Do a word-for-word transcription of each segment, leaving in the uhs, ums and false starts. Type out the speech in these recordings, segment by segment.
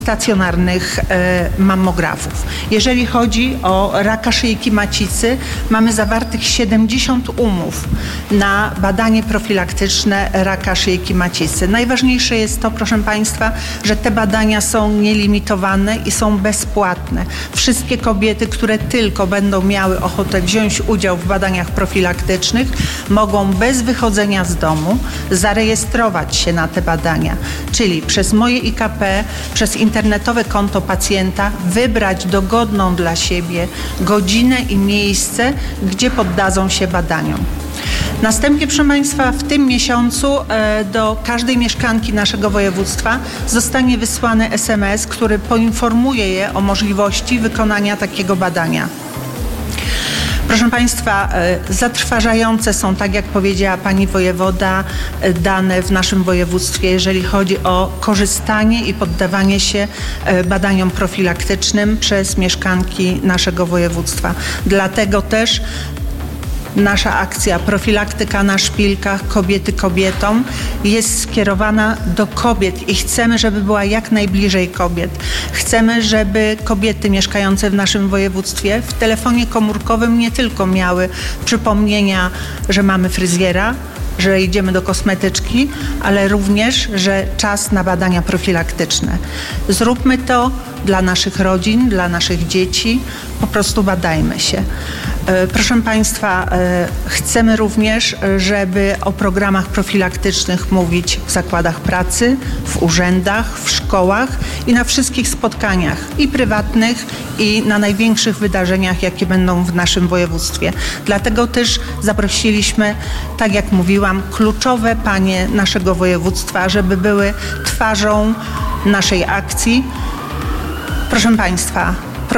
stacjonarnych e, mammografów. Jeżeli chodzi o raka szyjki macicy, mamy zawartych siedemdziesiąt umów na badanie profilaktyczne raka szyjki macicy. Najważniejsze jest to, proszę Państwa, że te badania są nielimitowane i są bezpłatne. Wszystkie kobiety, które tylko będą miały ochotę wziąć udział w badaniach profilaktycznych, mogą bez wychodzenia z domu zarejestrować się na te badania, czyli przez Moje I K P, przez internetowe konto pacjenta wybrać dogodną dla siebie godzinę i miejsce, gdzie poddadzą się badaniom. Następnie, proszę Państwa, w tym miesiącu e, do każdej mieszkanki naszego województwa zostanie wysłany S M S, który poinformuje je o możliwości wykonania takiego badania. Proszę Państwa, zatrważające są, tak jak powiedziała Pani wojewoda, dane w naszym województwie, jeżeli chodzi o korzystanie i poddawanie się badaniom profilaktycznym przez mieszkanki naszego województwa. Dlatego też nasza akcja Profilaktyka na szpilkach, kobiety kobietom jest skierowana do kobiet i chcemy, żeby była jak najbliżej kobiet. Chcemy, żeby kobiety mieszkające w naszym województwie w telefonie komórkowym nie tylko miały przypomnienia, że mamy fryzjera, że idziemy do kosmetyczki, ale również, że czas na badania profilaktyczne. Zróbmy to dla naszych rodzin, dla naszych dzieci, po prostu badajmy się. Proszę Państwa, chcemy również, żeby o programach profilaktycznych mówić w zakładach pracy, w urzędach, w szkołach i na wszystkich spotkaniach i prywatnych, i na największych wydarzeniach, jakie będą w naszym województwie. Dlatego też zaprosiliśmy, tak jak mówiłam, kluczowe panie naszego województwa, żeby były twarzą naszej akcji. Proszę Państwa,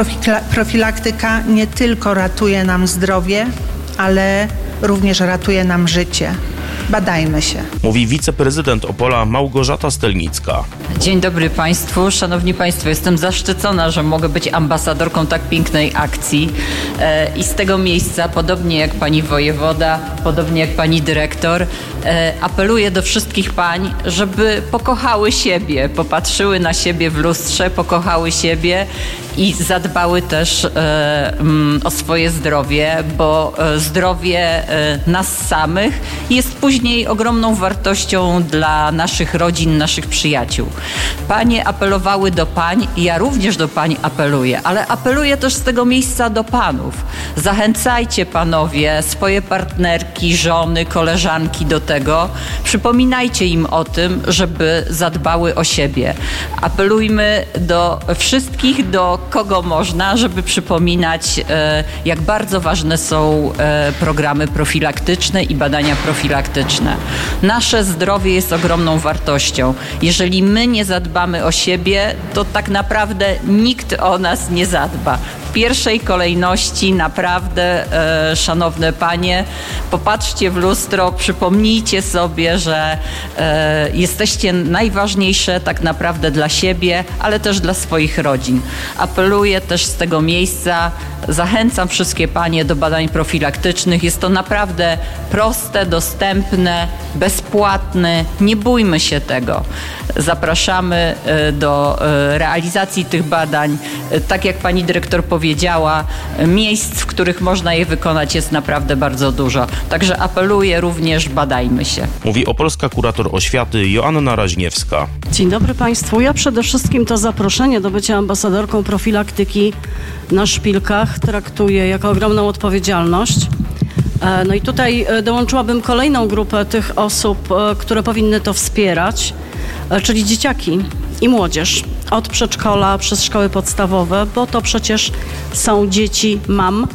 profilaktyka nie tylko ratuje nam zdrowie, ale również ratuje nam życie. Badajmy się. Mówi wiceprezydent Opola Małgorzata Stelnicka. Dzień dobry Państwu. Szanowni Państwo, jestem zaszczycona, że mogę być ambasadorką tak pięknej akcji e, i z tego miejsca, podobnie jak Pani wojewoda, podobnie jak Pani dyrektor, e, apeluję do wszystkich pań, żeby pokochały siebie, popatrzyły na siebie w lustrze, pokochały siebie i zadbały też e, m, o swoje zdrowie, bo e, zdrowie e, nas samych jest później ogromną wartością dla naszych rodzin, naszych przyjaciół. Panie apelowały do pań, ja również do pań apeluję, ale apeluję też z tego miejsca do panów. Zachęcajcie panowie swoje partnerki, żony, koleżanki do tego. Przypominajcie im o tym, żeby zadbały o siebie. Apelujmy do wszystkich, do kogo można, żeby przypominać, e, jak bardzo ważne są e, programy profilaktyczne i badania profilaktyczne. Nasze zdrowie jest ogromną wartością. Jeżeli my nie zadbamy o siebie, to tak naprawdę nikt o nas nie zadba. W pierwszej kolejności naprawdę, e, szanowne panie, popatrzcie w lustro, przypomnijcie sobie, że e, jesteście najważniejsze tak naprawdę dla siebie, ale też dla swoich rodzin. Apeluję też z tego miejsca, zachęcam wszystkie panie do badań profilaktycznych. Jest to naprawdę proste, dostępne, bezpłatne. Nie bójmy się tego. Zapraszamy do realizacji tych badań. Tak jak pani dyrektor powiedziała, miejsc, w których można je wykonać, jest naprawdę bardzo dużo. Także apeluję również, badajmy się. Mówi opolska kurator oświaty Joanna Raźniewska. Dzień dobry Państwu. Ja przede wszystkim to zaproszenie do bycia ambasadorką profilaktyki na szpilkach traktuję jako ogromną odpowiedzialność. No i tutaj dołączyłabym kolejną grupę tych osób, które powinny to wspierać, czyli dzieciaki i młodzież. Od przedszkola przez szkoły podstawowe, bo to przecież są dzieci mam.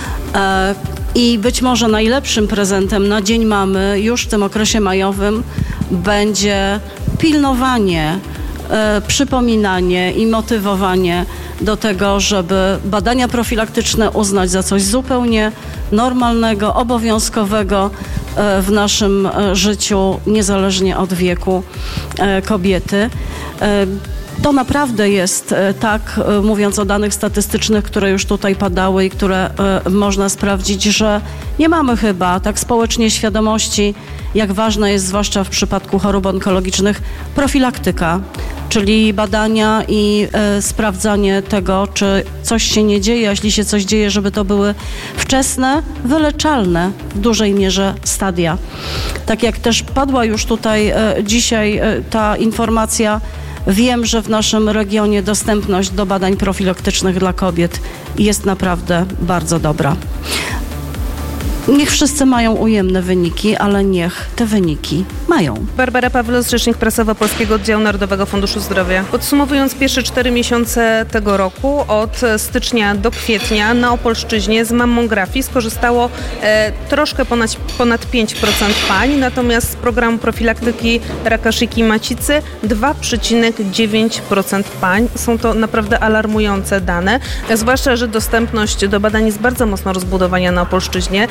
I być może najlepszym prezentem na Dzień Mamy już w tym okresie majowym będzie pilnowanie, przypominanie i motywowanie do tego, żeby badania profilaktyczne uznać za coś zupełnie normalnego, obowiązkowego w naszym życiu, niezależnie od wieku kobiety. To naprawdę jest tak, mówiąc o danych statystycznych, które już tutaj padały i które można sprawdzić, że nie mamy chyba tak społecznie świadomości, jak ważna jest, zwłaszcza w przypadku chorób onkologicznych, profilaktyka, czyli badania i e, sprawdzanie tego, czy coś się nie dzieje, a jeśli się coś dzieje, żeby to były wczesne, wyleczalne w dużej mierze stadia. Tak jak też padła już tutaj e, dzisiaj e, ta informacja, wiem, że w naszym regionie dostępność do badań profilaktycznych dla kobiet jest naprawdę bardzo dobra. Niech wszyscy mają ujemne wyniki, ale niech te wyniki mają. Barbara Pawlos, rzecznik prasowa Polskiego Oddziału Narodowego Funduszu Zdrowia. Podsumowując pierwsze cztery miesiące tego roku, od stycznia do kwietnia na Opolszczyźnie z mammografii skorzystało e, troszkę ponad, ponad pięć procent pań, natomiast z programu profilaktyki raka szyjki macicy dwa przecinek dziewięć procent pań. Są to naprawdę alarmujące dane, zwłaszcza, że dostępność do badań jest bardzo mocno rozbudowana na Opolszczyźnie.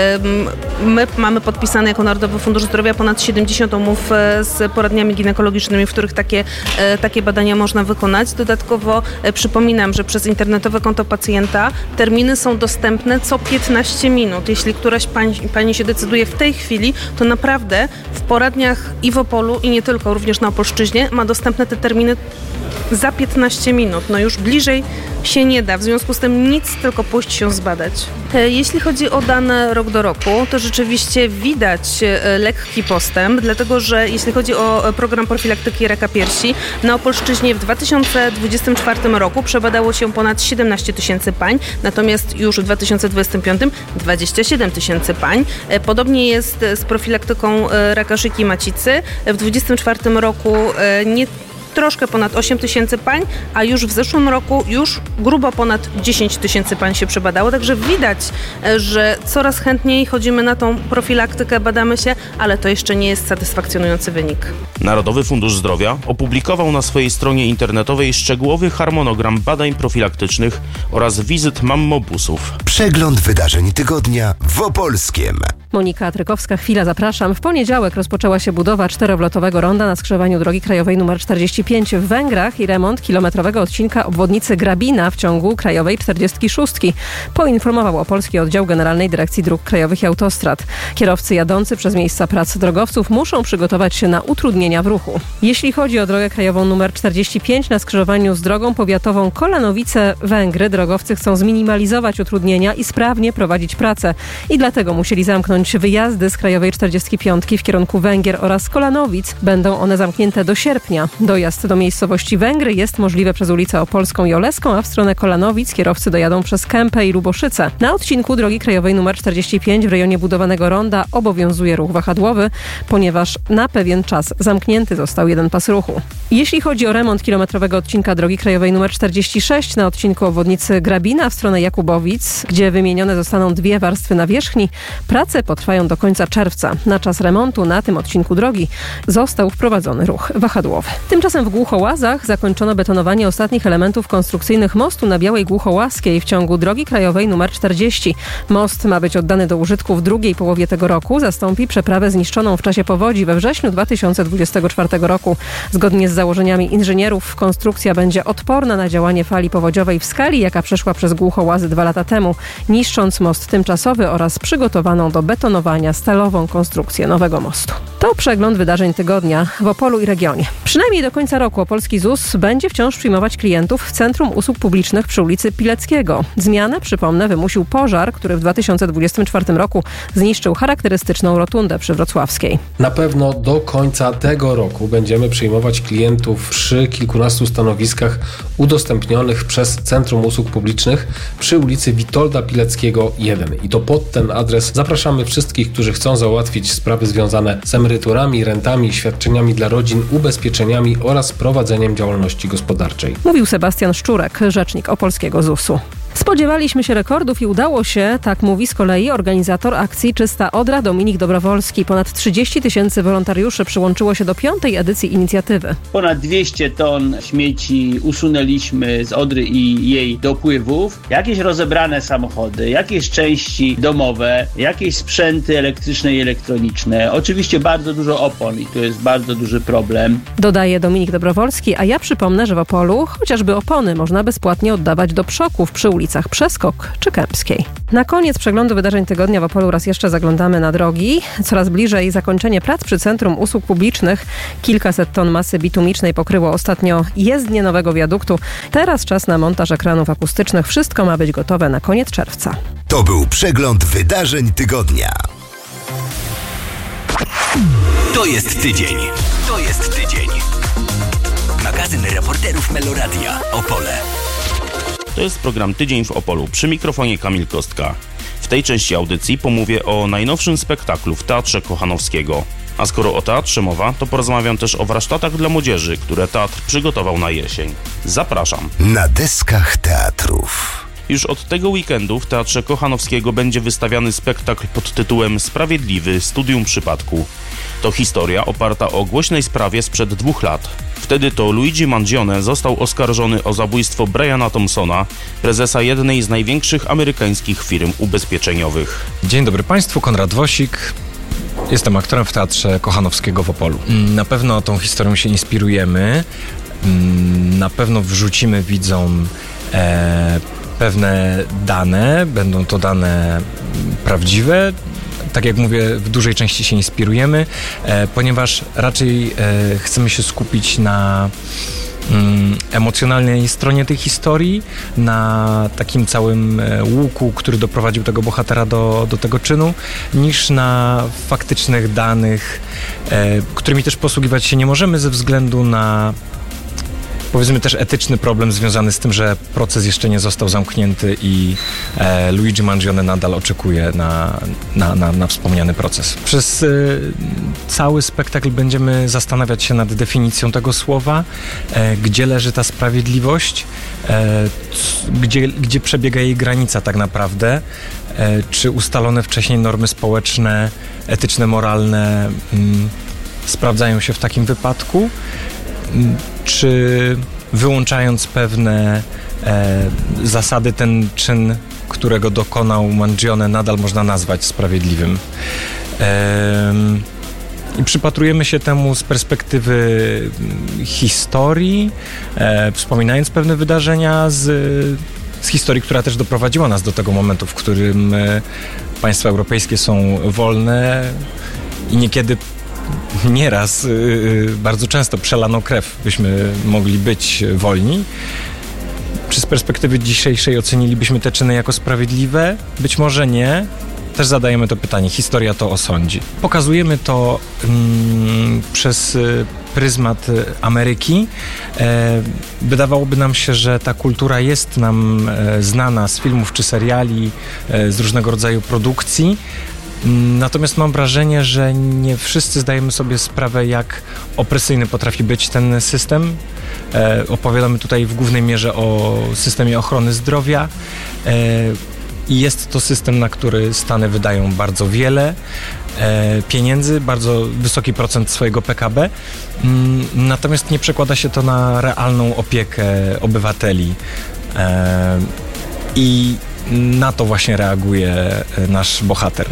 My mamy podpisane jako Narodowy Fundusz Zdrowia ponad siedemdziesiąt umów z poradniami ginekologicznymi, w których takie, takie badania można wykonać. Dodatkowo przypominam, że przez internetowe konto pacjenta terminy są dostępne co piętnaście minut. Jeśli któraś pani, pani się decyduje w tej chwili, to naprawdę w poradniach i w Opolu, i nie tylko, również na Opolszczyźnie ma dostępne te terminy za piętnaście minut. No już bliżej się nie da, w związku z tym nic, tylko pójść się zbadać. Jeśli chodzi o dane rok do roku, to rzeczywiście widać lekki postęp, dlatego że jeśli chodzi o program profilaktyki raka piersi, na Opolszczyźnie w dwa tysiące dwudziestym czwartym roku przebadało się ponad siedemnaście tysięcy pań, natomiast już w dwa tysiące dwudziestym piątym dwadzieścia siedem tysięcy pań. Podobnie jest z profilaktyką raka szyjki macicy. W dwudziestym czwartym roku nie troszkę ponad osiem tysięcy pań, a już w zeszłym roku już grubo ponad dziesięć tysięcy pań się przebadało, także widać, że coraz chętniej chodzimy na tą profilaktykę, badamy się, ale to jeszcze nie jest satysfakcjonujący wynik. Narodowy Fundusz Zdrowia opublikował na swojej stronie internetowej szczegółowy harmonogram badań profilaktycznych oraz wizyt mammobusów. Przegląd wydarzeń tygodnia w Opolskiem. Monika Trykowska, chwila, zapraszam. W poniedziałek rozpoczęła się budowa czterowlotowego ronda na skrzyżowaniu drogi krajowej nr czterdzieści pięć w Węgrach i remont kilometrowego odcinka obwodnicy Grabina w ciągu krajowej czterdziestki szóstki. Poinformował Opolski Oddział Generalnej Dyrekcji Dróg Krajowych i Autostrad. Kierowcy jadący przez miejsca prac drogowców muszą przygotować się na utrudnienia w ruchu. Jeśli chodzi o drogę krajową nr czterdzieści pięć na skrzyżowaniu z drogą powiatową Kolanowice-Węgry, drogowcy chcą zminimalizować utrudnienia i sprawnie prowadzić pracę. I dlatego musieli zamknąć wyjazdy z krajowej czterdziestki piątki w kierunku Węgier oraz Kolanowic. Będą one zamknięte do sierpnia. Dojazd do miejscowości Węgry jest możliwy przez ulicę Opolską i Oleską, a w stronę Kolanowic kierowcy dojadą przez Kępę i Luboszyce. Na odcinku drogi krajowej nr czterdzieści pięć w rejonie budowanego ronda obowiązuje ruch wahadłowy, ponieważ na pewien czas zamknięty został jeden pas ruchu. Jeśli chodzi o remont kilometrowego odcinka drogi krajowej nr czterdzieści sześć na odcinku obwodnicy Grabina w stronę Jakubowic, gdzie wymienione zostaną dwie warstwy nawierzchni, prace potrwają do końca czerwca. Na czas remontu na tym odcinku drogi został wprowadzony ruch wahadłowy. Tymczasem w Głuchołazach zakończono betonowanie ostatnich elementów konstrukcyjnych mostu na Białej Głuchołaskiej w ciągu drogi krajowej nr czterdzieści. Most ma być oddany do użytku w drugiej połowie tego roku. Zastąpi przeprawę zniszczoną w czasie powodzi we wrześniu dwa tysiące dwudziestego czwartego roku. Zgodnie z założeniami inżynierów konstrukcja będzie odporna na działanie fali powodziowej w skali, jaka przeszła przez Głuchołazy dwa lata temu, niszcząc most tymczasowy oraz przygotowaną do betonowania stalową konstrukcję nowego mostu. To przegląd wydarzeń tygodnia w Opolu i regionie. Przynajmniej do końca roku opolski Z U S będzie wciąż przyjmować klientów w Centrum Usług Publicznych przy ulicy Pileckiego. Zmianę, przypomnę, wymusił pożar, który w dwa tysiące dwudziestym czwartym roku zniszczył charakterystyczną rotundę przy Wrocławskiej. Na pewno do końca tego roku będziemy przyjmować klientów przy kilkunastu stanowiskach udostępnionych przez Centrum Usług Publicznych przy ulicy Witolda Pileckiego jeden. I to pod ten adres zapraszamy wszystkich, którzy chcą załatwić sprawy związane z emeryturami, rentami, świadczeniami dla rodzin, ubezpieczeniami oraz prowadzeniem działalności gospodarczej. Mówił Sebastian Szczurek, rzecznik opolskiego Z U S u. Spodziewaliśmy się rekordów i udało się, tak mówi z kolei organizator akcji Czysta Odra Dominik Dobrowolski. Ponad trzydzieści tysięcy wolontariuszy przyłączyło się do piątej edycji inicjatywy. Ponad dwieście ton śmieci usunęliśmy z Odry i jej dopływów. Jakieś rozebrane samochody, jakieś części domowe, jakieś sprzęty elektryczne i elektroniczne. Oczywiście bardzo dużo opon i to jest bardzo duży problem. Dodaje Dominik Dobrowolski, a ja przypomnę, że w Opolu chociażby opony można bezpłatnie oddawać do przoków przy ulicach Przeskok czy Kępskiej. Na koniec przeglądu wydarzeń tygodnia w Opolu raz jeszcze zaglądamy na drogi. Coraz bliżej zakończenie prac przy Centrum Usług Publicznych. Kilkaset ton masy bitumicznej pokryło ostatnio jezdnię nowego wiaduktu. Teraz czas na montaż ekranów akustycznych. Wszystko ma być gotowe na koniec czerwca. To był przegląd wydarzeń tygodnia. To jest tydzień. To jest tydzień. Magazyn reporterów Meloradia Opole. To jest program Tydzień w Opolu. Przy mikrofonie Kamil Kostka. W tej części audycji pomówię o najnowszym spektaklu w Teatrze Kochanowskiego. A skoro o teatrze mowa, to porozmawiam też o warsztatach dla młodzieży, które teatr przygotował na jesień. Zapraszam. Na deskach teatrów. Już od tego weekendu w Teatrze Kochanowskiego będzie wystawiany spektakl pod tytułem Sprawiedliwy – Studium Przypadku. To historia oparta o głośnej sprawie sprzed dwóch lat. Wtedy to Luigi Mangione został oskarżony o zabójstwo Briana Thompsona, prezesa jednej z największych amerykańskich firm ubezpieczeniowych. Dzień dobry Państwu, Konrad Wosik. Jestem aktorem w Teatrze Kochanowskiego w Opolu. Na pewno tą historią się inspirujemy. Na pewno wrzucimy widzom e, pewne dane. Będą to dane prawdziwe. Tak jak mówię, w dużej części się inspirujemy, e, ponieważ raczej e, chcemy się skupić na mm, emocjonalnej stronie tej historii, na takim całym e, łuku, który doprowadził tego bohatera do, do tego czynu, niż na faktycznych danych, e, którymi też posługiwać się nie możemy ze względu na, powiedzmy, też etyczny problem związany z tym, że proces jeszcze nie został zamknięty i e, Luigi Mangione nadal oczekuje na, na, na, na wspomniany proces. Przez e, cały spektakl będziemy zastanawiać się nad definicją tego słowa, e, gdzie leży ta sprawiedliwość, e, c, gdzie, gdzie przebiega jej granica tak naprawdę, e, czy ustalone wcześniej normy społeczne, etyczne, moralne m, sprawdzają się w takim wypadku, czy wyłączając pewne e, zasady, ten czyn, którego dokonał Mangione, nadal można nazwać sprawiedliwym. E, I przypatrujemy się temu z perspektywy historii, e, wspominając pewne wydarzenia z, z historii, która też doprowadziła nas do tego momentu, w którym e, państwa europejskie są wolne i niekiedy nieraz, yy, bardzo często przelano krew, byśmy mogli być wolni. Czy z perspektywy dzisiejszej ocenilibyśmy te czyny jako sprawiedliwe? Być może nie. Też zadajemy to pytanie. Historia to osądzi. Pokazujemy to mm, przez pryzmat Ameryki. E, wydawałoby nam się, że ta kultura jest nam e, znana z filmów czy seriali, e, z różnego rodzaju produkcji. Natomiast mam wrażenie, że nie wszyscy zdajemy sobie sprawę, jak opresyjny potrafi być ten system. E, opowiadamy tutaj w głównej mierze o systemie ochrony zdrowia. E, I jest to system, na który Stany wydają bardzo wiele e, pieniędzy, bardzo wysoki procent swojego P K B. Mm, natomiast nie przekłada się to na realną opiekę obywateli. E, I na to właśnie reaguje nasz bohater.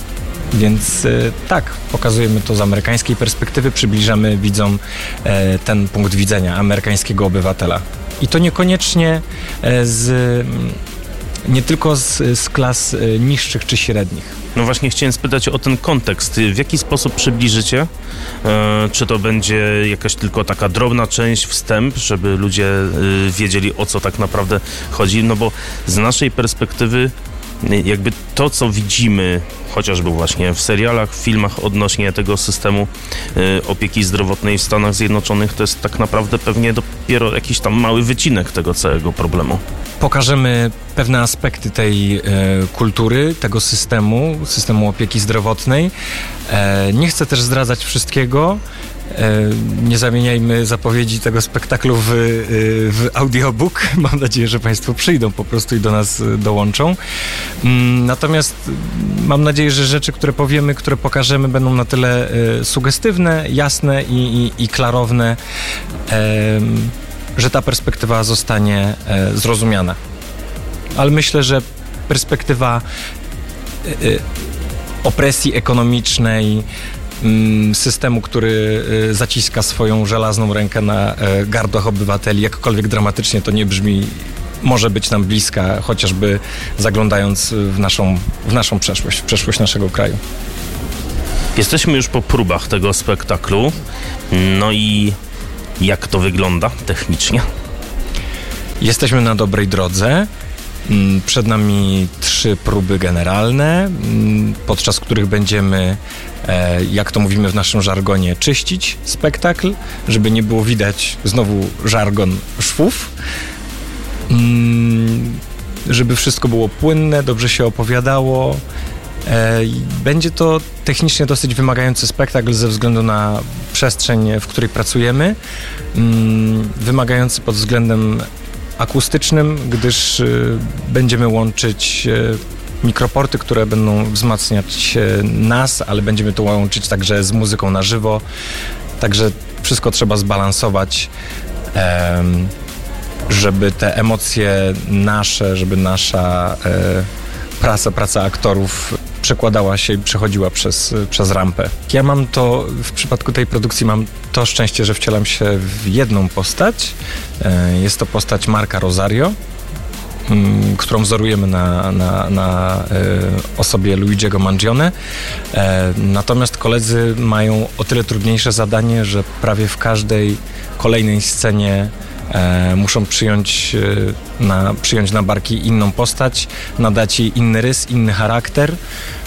Więc tak, pokazujemy to z amerykańskiej perspektywy, przybliżamy widzom ten punkt widzenia amerykańskiego obywatela. I to niekoniecznie z, nie tylko z, z klas niższych czy średnich. No właśnie chciałem spytać o ten kontekst. W jaki sposób przybliżycie? E, czy to będzie jakaś tylko taka drobna część, wstęp, żeby ludzie e, wiedzieli, o co tak naprawdę chodzi? No bo z naszej perspektywy jakby to, co widzimy chociażby właśnie w serialach, w filmach odnośnie tego systemu y, opieki zdrowotnej w Stanach Zjednoczonych, to jest tak naprawdę pewnie dopiero jakiś tam mały wycinek tego całego problemu. Pokażemy pewne aspekty tej e, kultury, tego systemu, systemu opieki zdrowotnej. E, nie chcę też zdradzać wszystkiego, Nie zamieniajmy zapowiedzi tego spektaklu w, w audiobook. Mam nadzieję, że Państwo przyjdą po prostu i do nas dołączą. Natomiast mam nadzieję, że rzeczy, które powiemy, które pokażemy, będą na tyle sugestywne, jasne i, i, i klarowne, że ta perspektywa zostanie zrozumiana. Ale myślę, że perspektywa opresji ekonomicznej, systemu, który zaciska swoją żelazną rękę na gardłach obywateli, jakkolwiek dramatycznie to nie brzmi, może być nam bliska, chociażby zaglądając w naszą, w naszą przeszłość, w przeszłość naszego kraju. Jesteśmy już po próbach tego spektaklu. No i jak to wygląda technicznie? Jesteśmy na dobrej drodze. Przed nami trzy próby generalne, podczas których będziemy, jak to mówimy w naszym żargonie, czyścić spektakl, żeby nie było widać znowu żargon szwów, żeby wszystko było płynne, dobrze się opowiadało. Będzie to technicznie dosyć wymagający spektakl ze względu na przestrzeń, w której pracujemy, wymagający pod względem akustycznym, gdyż y, będziemy łączyć y, mikroporty, które będą wzmacniać y, nas, ale będziemy to łączyć także z muzyką na żywo. Także wszystko trzeba zbalansować, y, żeby te emocje nasze, żeby nasza y, praca, praca aktorów przekładała się i przechodziła przez, przez rampę. Ja mam to, w przypadku tej produkcji mam to szczęście, że wcielam się w jedną postać. Jest to postać Marka Rosario, którą wzorujemy na, na, na osobie Luigiego Mangione. Natomiast koledzy mają o tyle trudniejsze zadanie, że prawie w każdej kolejnej scenie muszą przyjąć na, przyjąć na barki inną postać, nadać jej inny rys, inny charakter.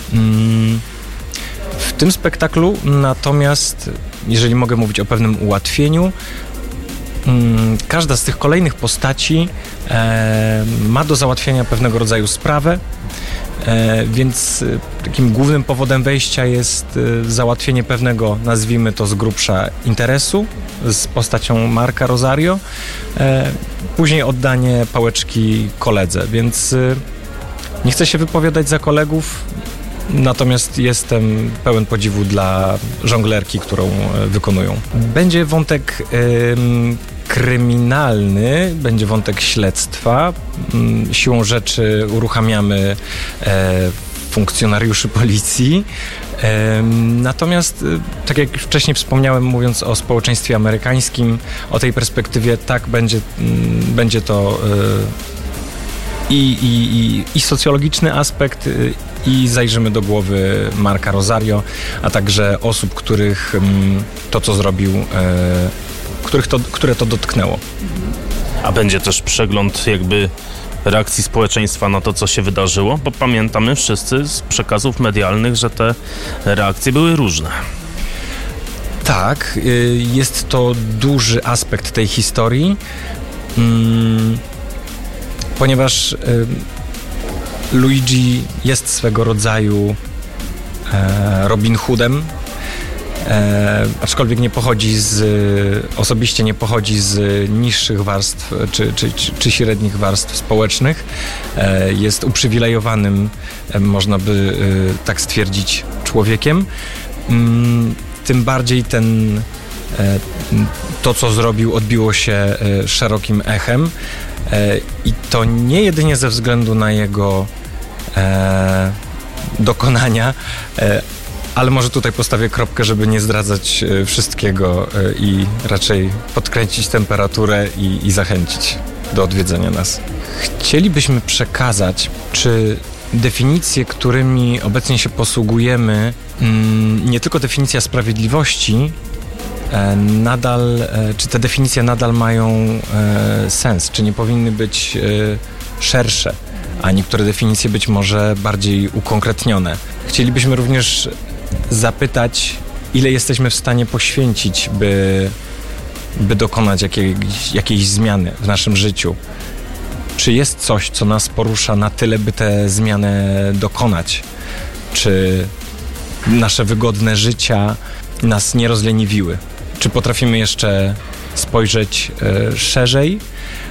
W tym spektaklu natomiast, jeżeli mogę mówić o pewnym ułatwieniu, każda z tych kolejnych postaci ma do załatwienia pewnego rodzaju sprawę, więc takim głównym powodem wejścia jest załatwienie pewnego, nazwijmy to z grubsza, interesu z postacią Marka Rosario, później oddanie pałeczki koledze, więc nie chcę się wypowiadać za kolegów, natomiast jestem pełen podziwu dla żonglerki, którą wykonują. Będzie wątek ym, kryminalny, będzie wątek śledztwa. Ym, siłą rzeczy uruchamiamy e, funkcjonariuszy policji. Ym, natomiast, y, tak jak wcześniej wspomniałem, mówiąc o społeczeństwie amerykańskim, o tej perspektywie, tak będzie, y, będzie to y, i, i, i socjologiczny aspekt, y, i zajrzymy do głowy Marka Rosario, a także osób, których mm, to, co zrobił, e, których to, które to dotknęło. A będzie też przegląd jakby reakcji społeczeństwa na to, co się wydarzyło, bo pamiętamy wszyscy z przekazów medialnych, że te reakcje były różne. Tak, y, jest to duży aspekt tej historii, mm, ponieważ y, Luigi jest swego rodzaju e, Robin Hoodem, e, aczkolwiek nie pochodzi z, osobiście nie pochodzi z niższych warstw czy, czy, czy, czy średnich warstw społecznych. E, jest uprzywilejowanym, e, można by e, tak stwierdzić, człowiekiem. Mm, tym bardziej ten, e, to, co zrobił, odbiło się e, szerokim echem. I to nie jedynie ze względu na jego e, dokonania, e, ale może tutaj postawię kropkę, żeby nie zdradzać e, wszystkiego e, i raczej podkręcić temperaturę i, i zachęcić do odwiedzenia nas. Chcielibyśmy przekazać, czy definicje, którymi obecnie się posługujemy, mm, nie tylko definicja sprawiedliwości, nadal, czy te definicje nadal mają e, sens, czy nie powinny być e, szersze, a niektóre definicje być może bardziej ukonkretnione. Chcielibyśmy również zapytać, ile jesteśmy w stanie poświęcić, by, by dokonać jakiejś, jakiejś zmiany w naszym życiu. Czy jest coś, co nas porusza na tyle, by tę zmianę dokonać? Czy nasze wygodne życia nas nie rozleniwiły? czy potrafimy jeszcze spojrzeć e, szerzej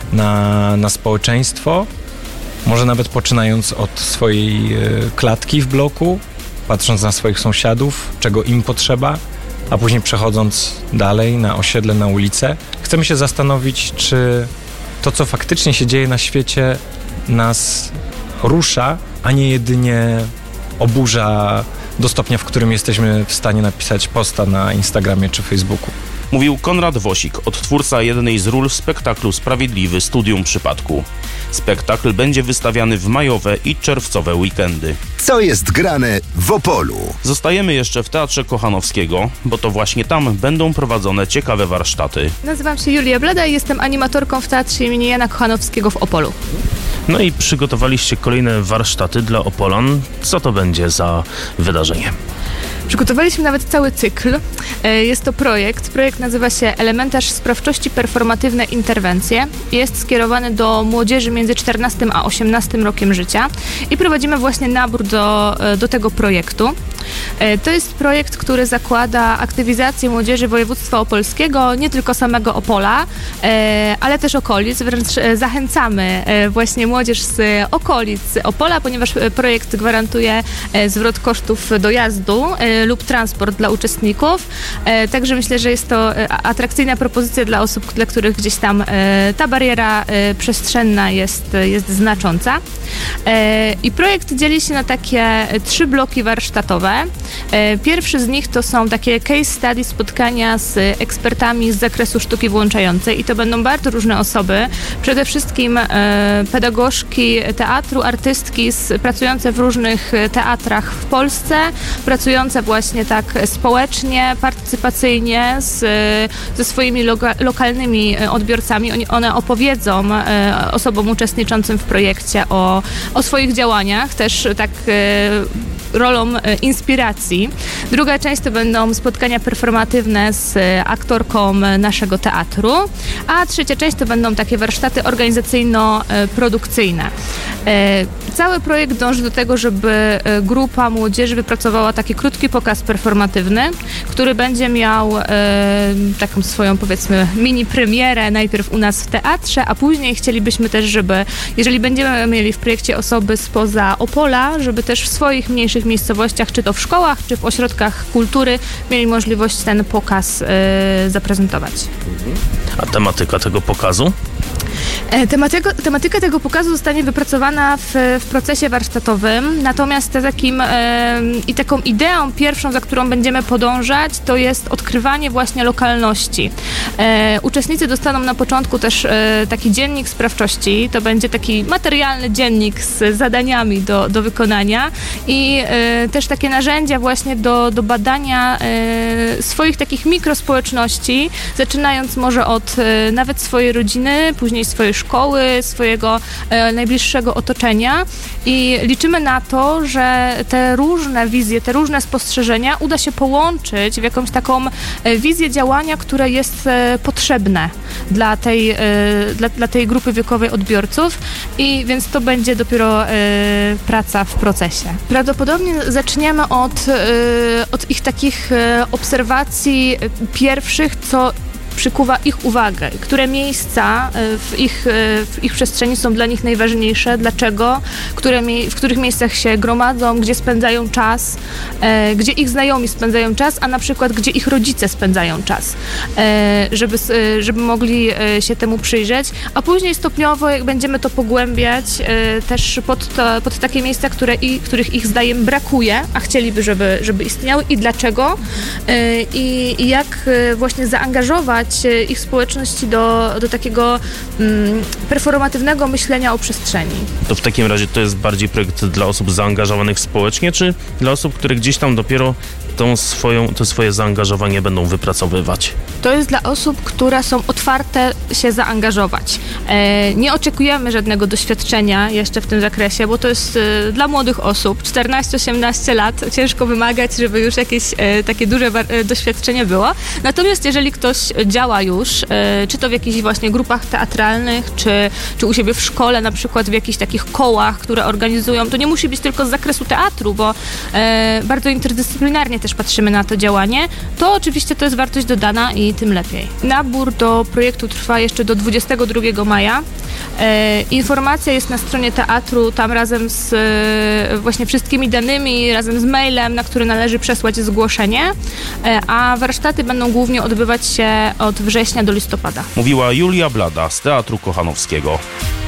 na, na społeczeństwo, może nawet poczynając od swojej e, klatki w bloku, patrząc na swoich sąsiadów, czego im potrzeba, a później przechodząc dalej na osiedle, na ulicę. Chcemy się zastanowić, czy to, co faktycznie się dzieje na świecie, nas rusza, a nie jedynie oburza do stopnia, w którym jesteśmy w stanie napisać posta na Instagramie czy Facebooku. Mówił Konrad Wosik, odtwórca jednej z ról w spektaklu Sprawiedliwy Studium Przypadku. Spektakl będzie wystawiany w majowe i czerwcowe weekendy. Co jest grane w Opolu? Zostajemy jeszcze w Teatrze Kochanowskiego, bo to właśnie tam będą prowadzone ciekawe warsztaty. Nazywam się Julia Blada i jestem animatorką w Teatrze im. Jana Kochanowskiego w Opolu. No i przygotowaliście kolejne warsztaty dla Opolan. Co to będzie za wydarzenie? Przygotowaliśmy nawet cały cykl. Jest to projekt. Projekt nazywa się Elementarz Sprawczości Performatywne Interwencje. Jest skierowany do młodzieży między czternastym a osiemnastym rokiem życia i prowadzimy właśnie nabór do, do tego projektu. To jest projekt, który zakłada aktywizację młodzieży województwa opolskiego, nie tylko samego Opola, ale też okolic. Wręcz zachęcamy właśnie młodzież z okolic Opola, ponieważ projekt gwarantuje zwrot kosztów dojazdu lub transport dla uczestników. Także myślę, że jest to atrakcyjna propozycja dla osób, dla których gdzieś tam ta bariera przestrzenna jest, jest znacząca. I projekt dzieli się na takie trzy bloki warsztatowe. Pierwszy z nich to są takie case study, spotkania z ekspertami z zakresu sztuki włączającej i to będą bardzo różne osoby. Przede wszystkim pedagogzki teatru, artystki z, pracujące w różnych teatrach w Polsce, pracujące właśnie tak społecznie, partycypacyjnie z, ze swoimi loga, lokalnymi odbiorcami. Oni, one opowiedzą osobom uczestniczącym w projekcie o, o swoich działaniach, też tak rolą inspiracji. Druga część to będą spotkania performatywne z aktorką naszego teatru, a trzecia część to będą takie warsztaty organizacyjno-produkcyjne. Cały projekt dąży do tego, żeby grupa młodzieży wypracowała taki krótki pokaz performatywny, który będzie miał taką swoją, powiedzmy, mini premierę najpierw u nas w teatrze, a później chcielibyśmy też, żeby, jeżeli będziemy mieli w projekcie osoby spoza Opola, żeby też w swoich mniejszych miejscowościach, czy to w szkołach, czy w ośrodkach kultury, mieli możliwość ten pokaz zaprezentować. A tematyka tego pokazu? Tematyka, tematyka tego pokazu zostanie wypracowana w, w procesie warsztatowym, natomiast takim e, i taką ideą pierwszą, za którą będziemy podążać, to jest odkrywanie właśnie lokalności. E, uczestnicy dostaną na początku też e, taki dziennik sprawczości, to będzie taki materialny dziennik z zadaniami do, do wykonania i e, też takie narzędzia właśnie do, do badania e, swoich takich mikrospołeczności, zaczynając może od e, nawet swojej rodziny, później swojej szkoły, swojego e, najbliższego otoczenia i liczymy na to, że te różne wizje, te różne spostrzeżenia uda się połączyć w jakąś taką e, wizję działania, które jest e, potrzebne dla tej, e, dla, dla tej grupy wiekowej odbiorców i więc to będzie dopiero e, praca w procesie. Prawdopodobnie zaczniemy od, e, od ich takich e, obserwacji pierwszych, co przykuwa ich uwagę, które miejsca w ich, w ich przestrzeni są dla nich najważniejsze, dlaczego, które, w których miejscach się gromadzą, gdzie spędzają czas, e, gdzie ich znajomi spędzają czas, a na przykład gdzie ich rodzice spędzają czas, e, żeby, żeby mogli się temu przyjrzeć, a później stopniowo, jak będziemy to pogłębiać, e, też pod, to, pod takie miejsca, które i, których ich zdaniem brakuje, a chcieliby, żeby, żeby istniały i dlaczego e, i, i jak właśnie zaangażować ich społeczności do, do takiego mm, performatywnego myślenia o przestrzeni. To w takim razie to jest bardziej projekt dla osób zaangażowanych społecznie, czy dla osób, które gdzieś tam dopiero tą swoją, to swoje zaangażowanie będą wypracowywać? To jest dla osób, które są otwarte się zaangażować. E, nie oczekujemy żadnego doświadczenia jeszcze w tym zakresie, bo to jest e, dla młodych osób, czternaście osiemnaście lat, ciężko wymagać, żeby już jakieś e, takie duże e, doświadczenie było. Natomiast jeżeli ktoś działa już, e, czy to w jakichś właśnie grupach teatralnych, czy, czy u siebie w szkole, na przykład w jakichś takich kołach, które organizują, to nie musi być tylko z zakresu teatru, bo e, bardzo interdyscyplinarnie te też patrzymy na to działanie, to oczywiście to jest wartość dodana i tym lepiej. Nabór do projektu trwa jeszcze do dwudziestego drugiego maja. E, informacja jest na stronie teatru, tam razem z e, właśnie wszystkimi danymi, razem z mailem, na który należy przesłać zgłoszenie, e, a warsztaty będą głównie odbywać się od września do listopada. Mówiła Julia Blada z Teatru Kochanowskiego.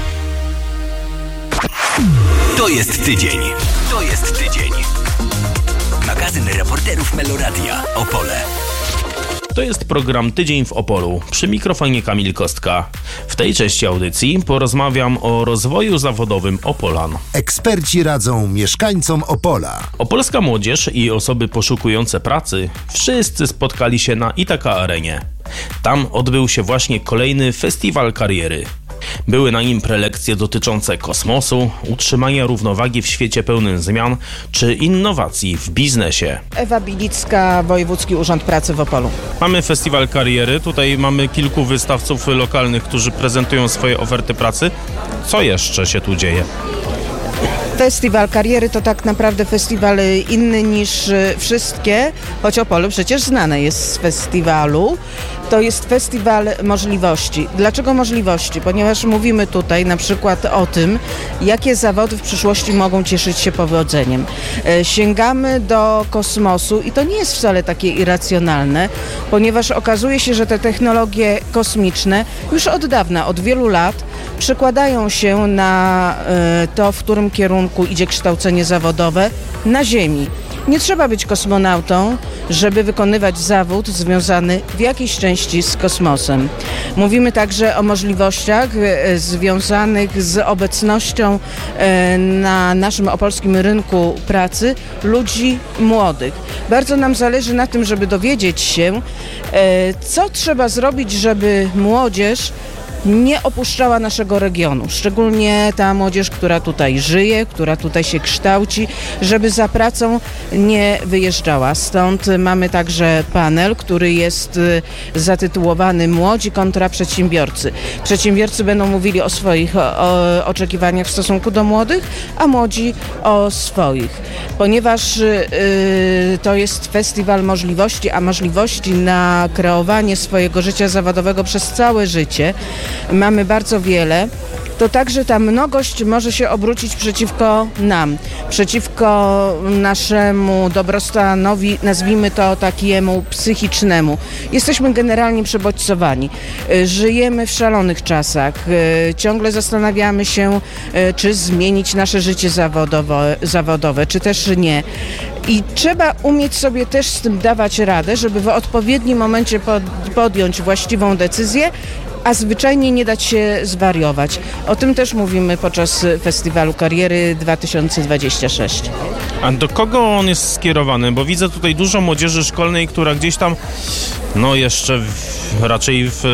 To jest tydzień. To jest tydzień. Magazyn reporterów Meloradia Opole. To jest program Tydzień w Opolu. Przy mikrofonie Kamil Kostka. W tej części audycji porozmawiam o rozwoju zawodowym Opolan. Eksperci radzą mieszkańcom Opola. Opolska młodzież i osoby poszukujące pracy wszyscy spotkali się na Ithaca Arenie. Tam odbył się właśnie kolejny festiwal kariery. Były na nim prelekcje dotyczące kosmosu, utrzymania równowagi w świecie pełnym zmian czy innowacji w biznesie. Ewa Bilicka, Wojewódzki Urząd Pracy w Opolu. Mamy festiwal kariery, tutaj mamy kilku wystawców lokalnych, którzy prezentują swoje oferty pracy. Co jeszcze się tu dzieje? Festiwal kariery to tak naprawdę festiwal inny niż wszystkie, choć Opole przecież znane jest z festiwalu. To jest festiwal możliwości. Dlaczego możliwości? Ponieważ mówimy tutaj na przykład o tym, jakie zawody w przyszłości mogą cieszyć się powodzeniem. Sięgamy do kosmosu i to nie jest wcale takie irracjonalne, ponieważ okazuje się, że te technologie kosmiczne już od dawna, od wielu lat przekładają się na to, w którym kierunku idzie kształcenie zawodowe na Ziemi. Nie trzeba być kosmonautą, żeby wykonywać zawód związany w jakiejś części z kosmosem. Mówimy także o możliwościach e, związanych z obecnością e, na naszym opolskim rynku pracy ludzi młodych. Bardzo nam zależy na tym, żeby dowiedzieć się, e, co trzeba zrobić, żeby młodzież nie opuszczała naszego regionu, szczególnie ta młodzież, która tutaj żyje, która tutaj się kształci, żeby za pracą nie wyjeżdżała. Stąd mamy także panel, który jest zatytułowany Młodzi kontra przedsiębiorcy. Przedsiębiorcy będą mówili o swoich o, oczekiwaniach w stosunku do młodych, a młodzi o swoich. Ponieważ y, to jest festiwal możliwości, a możliwości na kreowanie swojego życia zawodowego przez całe życie mamy bardzo wiele, to także ta mnogość może się obrócić przeciwko nam, przeciwko naszemu dobrostanowi, nazwijmy to takiemu psychicznemu. Jesteśmy generalnie przebodźcowani. Żyjemy w szalonych czasach. Ciągle zastanawiamy się, czy zmienić nasze życie zawodowe, zawodowe czy też nie. I trzeba umieć sobie też z tym dawać radę, żeby w odpowiednim momencie pod, podjąć właściwą decyzję, a zwyczajnie nie dać się zwariować. O tym też mówimy podczas Festiwalu Kariery dwa tysiące dwudziestego szóstego. A do kogo on jest skierowany? Bo widzę tutaj dużo młodzieży szkolnej, która gdzieś tam, no jeszcze w, raczej w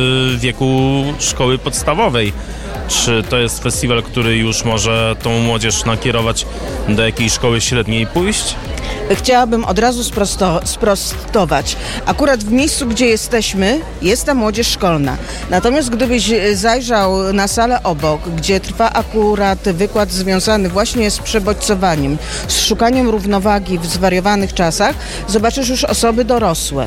wieku szkoły podstawowej. Czy to jest festiwal, który już może tą młodzież nakierować do jakiejś szkoły średniej pójść? Chciałabym od razu sprosto, sprostować. Akurat w miejscu, gdzie jesteśmy, jest ta młodzież szkolna. Natomiast gdybyś zajrzał na salę obok, gdzie trwa akurat wykład związany właśnie z przebodźcowaniem, z szukaniem równowagi w zwariowanych czasach, zobaczysz już osoby dorosłe.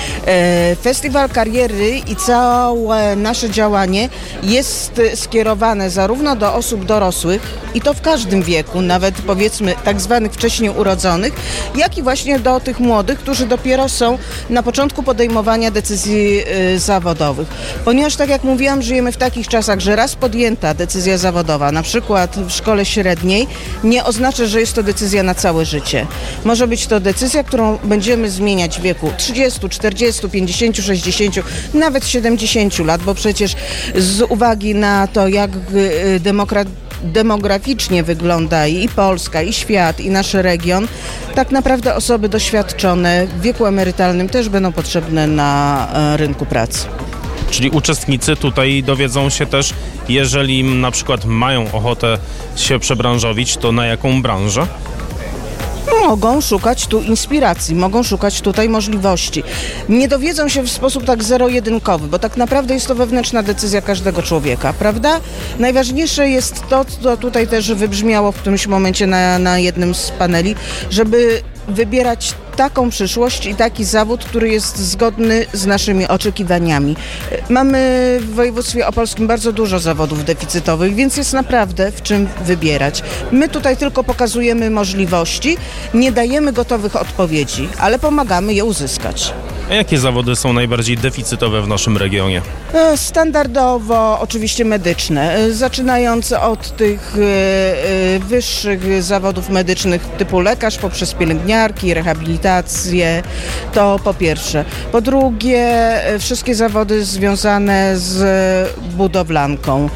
Festiwal Kariery i całe nasze działanie jest skierowane zarówno do osób dorosłych, i to w każdym wieku, nawet powiedzmy tak zwanych wcześniej urodzonych, jak i właśnie do tych młodych, którzy dopiero są na początku podejmowania decyzji y, zawodowych. Ponieważ, tak jak mówiłam, żyjemy w takich czasach, że raz podjęta decyzja zawodowa, na przykład w szkole średniej, nie oznacza, że jest to decyzja na całe życie. Może być to decyzja, którą będziemy zmieniać w wieku trzydziestu, czterdziestu, pięćdziesięciu, sześćdziesięciu, nawet siedemdziesięciu lat, bo przecież z uwagi na to, jak y, demokrat demograficznie wygląda i Polska, i świat, i nasz region, tak naprawdę osoby doświadczone w wieku emerytalnym też będą potrzebne na rynku pracy. Czyli uczestnicy tutaj dowiedzą się też, jeżeli na przykład mają ochotę się przebranżowić, to na jaką branżę? Mogą szukać tu inspiracji, mogą szukać tutaj możliwości. Nie dowiedzą się w sposób tak zero-jedynkowy, bo tak naprawdę jest to wewnętrzna decyzja każdego człowieka, prawda? Najważniejsze jest to, co tutaj też wybrzmiało w którymś momencie na, na jednym z paneli, żeby wybierać taką przyszłość i taki zawód, który jest zgodny z naszymi oczekiwaniami. Mamy w województwie opolskim bardzo dużo zawodów deficytowych, więc jest naprawdę w czym wybierać. My tutaj tylko pokazujemy możliwości, nie dajemy gotowych odpowiedzi, ale pomagamy je uzyskać. A jakie zawody są najbardziej deficytowe w naszym regionie? Standardowo oczywiście medyczne, zaczynając od tych wyższych zawodów medycznych typu lekarz, poprzez pielęgniarki, rehabilitację, to po pierwsze. Po drugie, wszystkie zawody związane z budowlanką.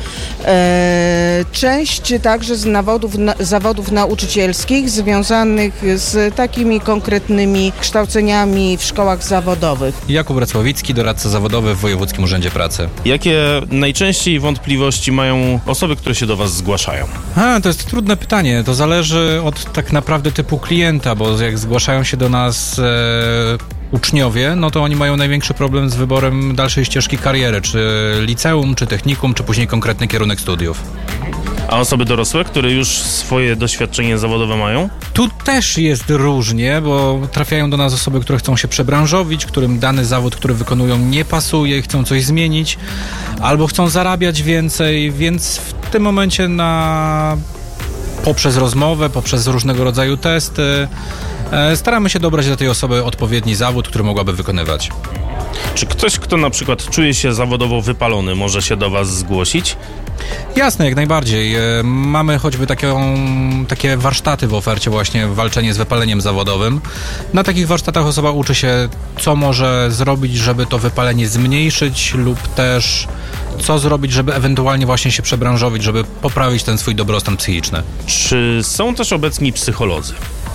Część także z zawodów, zawodów nauczycielskich związanych z takimi konkretnymi kształceniami w szkołach zawodowych. Jakub Racławicki, doradca zawodowy w Wojewódzkim Urzędzie Pracy. Jakie najczęściej wątpliwości mają osoby, które się do Was zgłaszają? A, to jest trudne pytanie. To zależy od tak naprawdę typu klienta, bo jak zgłaszają się do nas e, uczniowie, no to oni mają największy problem z wyborem dalszej ścieżki kariery, czy liceum, czy technikum, czy później konkretny kierunek studiów. A osoby dorosłe, które już swoje doświadczenie zawodowe mają? Tu też jest różnie, bo trafiają do nas osoby, które chcą się przebranżowić, którym dany zawód, który wykonują, nie pasuje i chcą coś zmienić, albo chcą zarabiać więcej, więc w tym momencie na poprzez rozmowę, poprzez różnego rodzaju testy e, staramy się dobrać dla tej osoby odpowiedni zawód, który mogłaby wykonywać. Czy ktoś, kto na przykład czuje się zawodowo wypalony, może się do Was zgłosić? Jasne, jak najbardziej. Mamy choćby taką, takie warsztaty w ofercie, właśnie walczenie z wypaleniem zawodowym. Na takich warsztatach osoba uczy się, co może zrobić, żeby to wypalenie zmniejszyć, lub też co zrobić, żeby ewentualnie właśnie się przebranżowić, żeby poprawić ten swój dobrostan psychiczny. Czy są też obecni psycholodzy?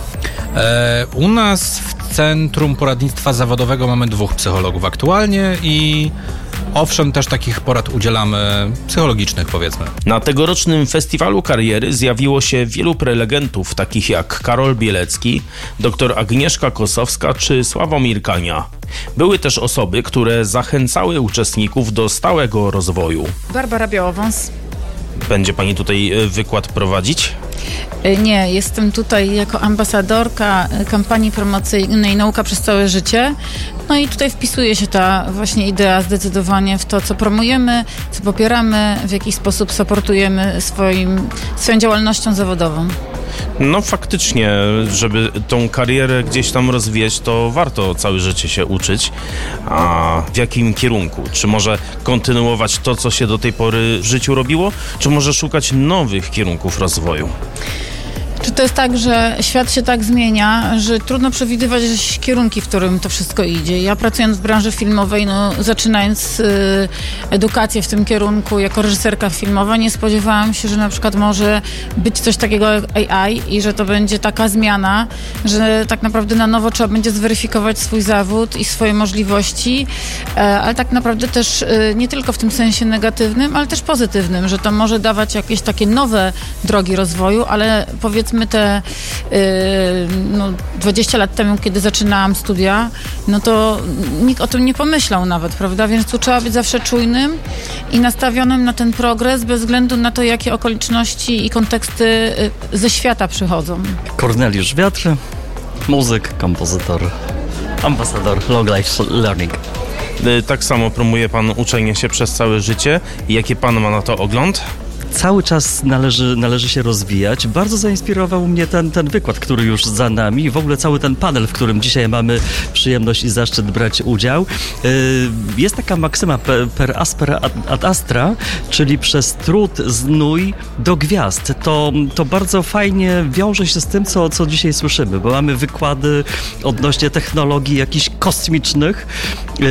E, u nas w Centrum Poradnictwa Zawodowego mamy dwóch psychologów aktualnie i owszem, też takich porad udzielamy psychologicznych, powiedzmy. Na tegorocznym Festiwalu Kariery zjawiło się wielu prelegentów, takich jak Karol Bielecki, dr Agnieszka Kosowska czy Sławomir Kania. Były też osoby, które zachęcały uczestników do stałego rozwoju. Barbara Białowąs. Będzie Pani tutaj wykład prowadzić? Nie, jestem tutaj jako ambasadorka kampanii promocyjnej Nauka przez całe życie. No i tutaj wpisuje się ta właśnie idea zdecydowanie w to, co promujemy, co popieramy, w jaki sposób supportujemy swoim, swoją działalnością zawodową. No faktycznie, żeby tą karierę gdzieś tam rozwijać, to warto całe życie się uczyć. A w jakim kierunku? Czy może kontynuować to, co się do tej pory w życiu robiło? Czy może szukać nowych kierunków rozwoju? Czy to jest tak, że świat się tak zmienia, że trudno przewidywać kierunki, w którym to wszystko idzie. Ja pracując w branży filmowej, no, zaczynając y, edukację w tym kierunku jako reżyserka filmowa, nie spodziewałam się, że na przykład może być coś takiego jak A I i że to będzie taka zmiana, że tak naprawdę na nowo trzeba będzie zweryfikować swój zawód i swoje możliwości, e, ale tak naprawdę też e, nie tylko w tym sensie negatywnym, ale też pozytywnym, że to może dawać jakieś takie nowe drogi rozwoju, ale powiedzmy My te yy, no, dwadzieścia lat temu, kiedy zaczynałam studia, no to nikt o tym nie pomyślał nawet, prawda? Więc tu trzeba być zawsze czujnym i nastawionym na ten progres, bez względu na to, jakie okoliczności i konteksty yy, ze świata przychodzą. Korneliusz Wiatr, muzyk, kompozytor, ambasador Long Life Learning. Tak samo promuje Pan uczenie się przez całe życie. Jaki Pan ma na to ogląd? Cały czas należy, należy się rozwijać. Bardzo zainspirował mnie ten, ten wykład, który już za nami. W ogóle cały ten panel, w którym dzisiaj mamy przyjemność i zaszczyt brać udział. Jest taka maksyma per aspera ad astra, czyli przez trud znój do gwiazd. To, to bardzo fajnie wiąże się z tym, co, co dzisiaj słyszymy, bo mamy wykłady odnośnie technologii jakichś kosmicznych, yy,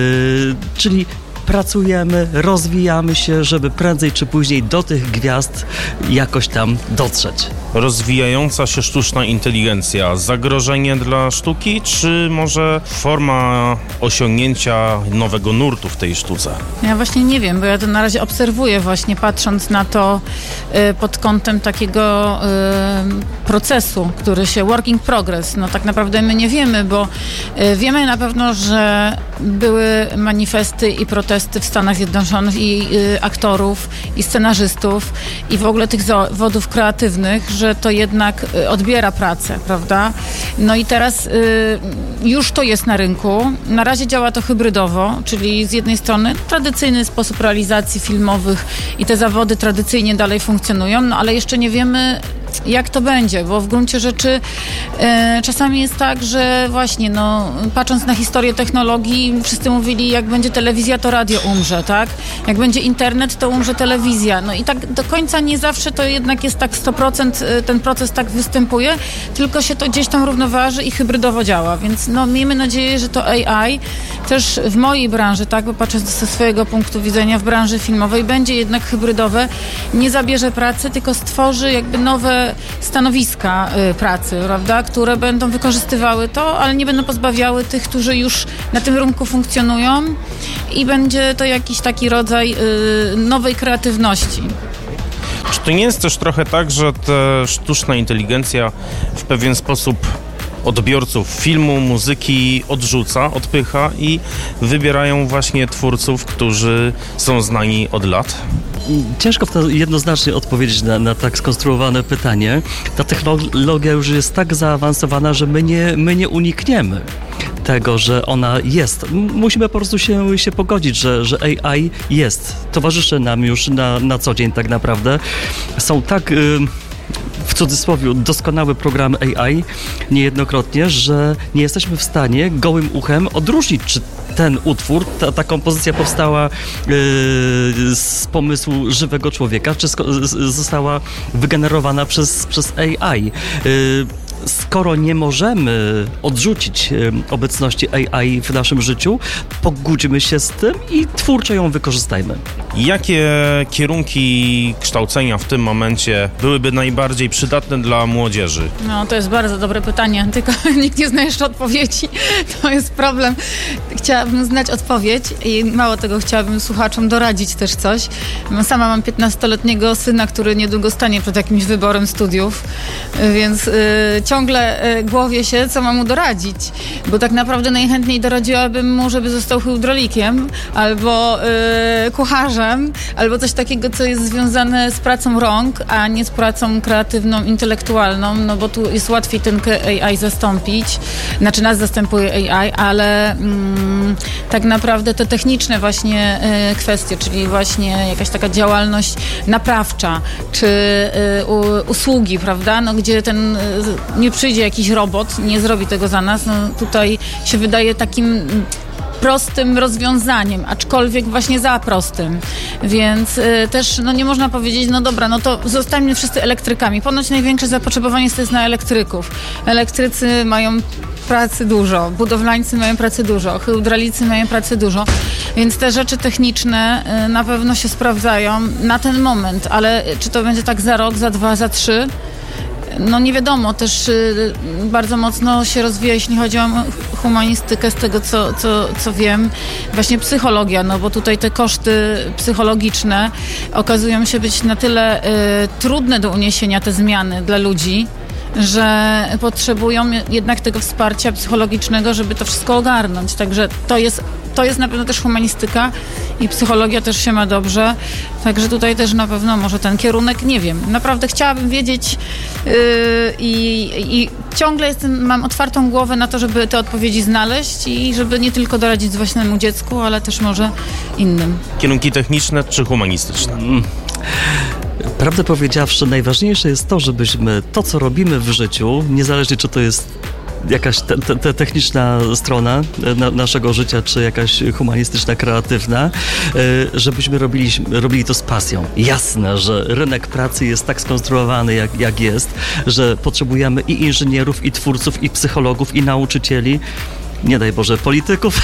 czyli pracujemy, rozwijamy się, żeby prędzej czy później do tych gwiazd jakoś tam dotrzeć. Rozwijająca się sztuczna inteligencja, zagrożenie dla sztuki, czy może forma osiągnięcia nowego nurtu w tej sztuce? Ja właśnie nie wiem, bo ja to na razie obserwuję właśnie, patrząc na to y, pod kątem takiego y, procesu, który się work in progress. No tak naprawdę my nie wiemy, bo y, wiemy na pewno, że były manifesty i protesty w Stanach Zjednoczonych i y, aktorów, i scenarzystów, i w ogóle tych zawodów kreatywnych, że to jednak y, odbiera pracę, prawda? No i teraz y, już to jest na rynku. Na razie działa to hybrydowo, czyli z jednej strony tradycyjny sposób realizacji filmowych i te zawody tradycyjnie dalej funkcjonują, no ale jeszcze nie wiemy, jak to będzie, bo w gruncie rzeczy e, czasami jest tak, że właśnie, no, patrząc na historię technologii, wszyscy mówili, jak będzie telewizja, to radio umrze, tak? Jak będzie internet, to umrze telewizja. No i tak do końca nie zawsze to jednak jest tak sto procent ten proces tak występuje, tylko się to gdzieś tam równoważy i hybrydowo działa, więc no, miejmy nadzieję, że to A I też w mojej branży, tak, bo patrząc ze swojego punktu widzenia w branży filmowej, będzie jednak hybrydowe, nie zabierze pracy, tylko stworzy jakby nowe stanowiska y, pracy, prawda, które będą wykorzystywały to, ale nie będą pozbawiały tych, którzy już na tym rynku funkcjonują i będzie to jakiś taki rodzaj y, nowej kreatywności. Czy to nie jest też trochę tak, że ta sztuczna inteligencja w pewien sposób odbiorców filmu, muzyki odrzuca, odpycha i wybierają właśnie twórców, którzy są znani od lat? Ciężko w to jednoznacznie odpowiedzieć na, na tak skonstruowane pytanie. Ta technologia już jest tak zaawansowana, że my nie, my nie unikniemy tego, że ona jest. Musimy po prostu się, się pogodzić, że, że A I jest. Towarzyszy nam już na, na co dzień tak naprawdę. Są tak... Yy, w cudzysłowie doskonałe programy A I niejednokrotnie, że nie jesteśmy w stanie gołym uchem odróżnić, czy ten utwór, ta, ta kompozycja powstała yy, z pomysłu żywego człowieka, czy sko- z, została wygenerowana przez, przez A I. Yy, Skoro nie możemy odrzucić obecności A I w naszym życiu, pogódźmy się z tym i twórczo ją wykorzystajmy. Jakie kierunki kształcenia w tym momencie byłyby najbardziej przydatne dla młodzieży? No, to jest bardzo dobre pytanie, tylko nikt nie zna jeszcze odpowiedzi. To jest problem. Chciałabym znać odpowiedź i mało tego, chciałabym słuchaczom doradzić też coś. Sama mam piętnastoletniego syna, który niedługo stanie przed jakimś wyborem studiów, więc yy, ciągle yy, głowię się, co mam mu doradzić, bo tak naprawdę najchętniej doradziłabym mu, żeby został hydraulikiem albo yy, kucharzem, albo coś takiego, co jest związane z pracą rąk, a nie z pracą kreatywną, intelektualną, no bo tu jest łatwiej ten A I zastąpić, znaczy nas zastępuje A I, ale mm, tak naprawdę te techniczne właśnie y, kwestie, czyli właśnie jakaś taka działalność naprawcza, czy y, u, usługi, prawda, no gdzie ten y, nie przyjdzie jakiś robot, nie zrobi tego za nas, no tutaj się wydaje takim prostym rozwiązaniem, aczkolwiek właśnie za prostym. Więc y, też no nie można powiedzieć, no dobra, no to zostańmy wszyscy elektrykami. Ponoć największe zapotrzebowanie jest na elektryków. Elektrycy mają pracy dużo, budowlańcy mają pracy dużo, hydraulicy mają pracy dużo, więc te rzeczy techniczne y, na pewno się sprawdzają na ten moment, ale czy to będzie tak za rok, za dwa, za trzy? No nie wiadomo, też y, bardzo mocno się rozwija, jeśli chodzi o humanistykę, z tego co, co, co wiem, właśnie psychologia, no bo tutaj te koszty psychologiczne okazują się być na tyle y, trudne do uniesienia, te zmiany dla ludzi, że potrzebują jednak tego wsparcia psychologicznego, żeby to wszystko ogarnąć. Także to jest, to jest na pewno też humanistyka i psychologia też się ma dobrze. Także tutaj też na pewno może ten kierunek, nie wiem. Naprawdę chciałabym wiedzieć yy, i, i ciągle jestem, mam otwartą głowę na to, żeby te odpowiedzi znaleźć i żeby nie tylko doradzić własnemu dziecku, ale też może innym. Kierunki techniczne czy humanistyczne? Mm. Prawdę powiedziawszy, najważniejsze jest to, żebyśmy to, co robimy w życiu, niezależnie czy to jest jakaś te, te, te techniczna strona na, naszego życia, czy jakaś humanistyczna, kreatywna, żebyśmy robili, robili to z pasją. Jasne, że rynek pracy jest tak skonstruowany, jak, jak jest, że potrzebujemy i inżynierów, i twórców, i psychologów, i nauczycieli. Nie daj Boże, polityków.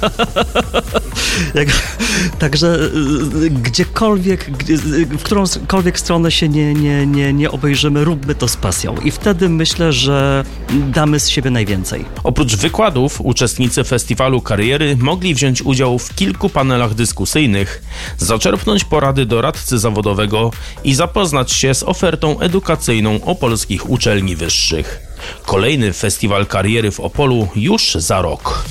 Jak, także gdziekolwiek, w którąkolwiek stronę się nie, nie, nie, nie obejrzymy, róbmy to z pasją. I wtedy myślę, że damy z siebie najwięcej. Oprócz wykładów, uczestnicy Festiwalu Kariery mogli wziąć udział w kilku panelach dyskusyjnych, zaczerpnąć porady doradcy zawodowego i zapoznać się z ofertą edukacyjną opolskich uczelni wyższych. Kolejny Festiwal Kariery w Opolu już za rok.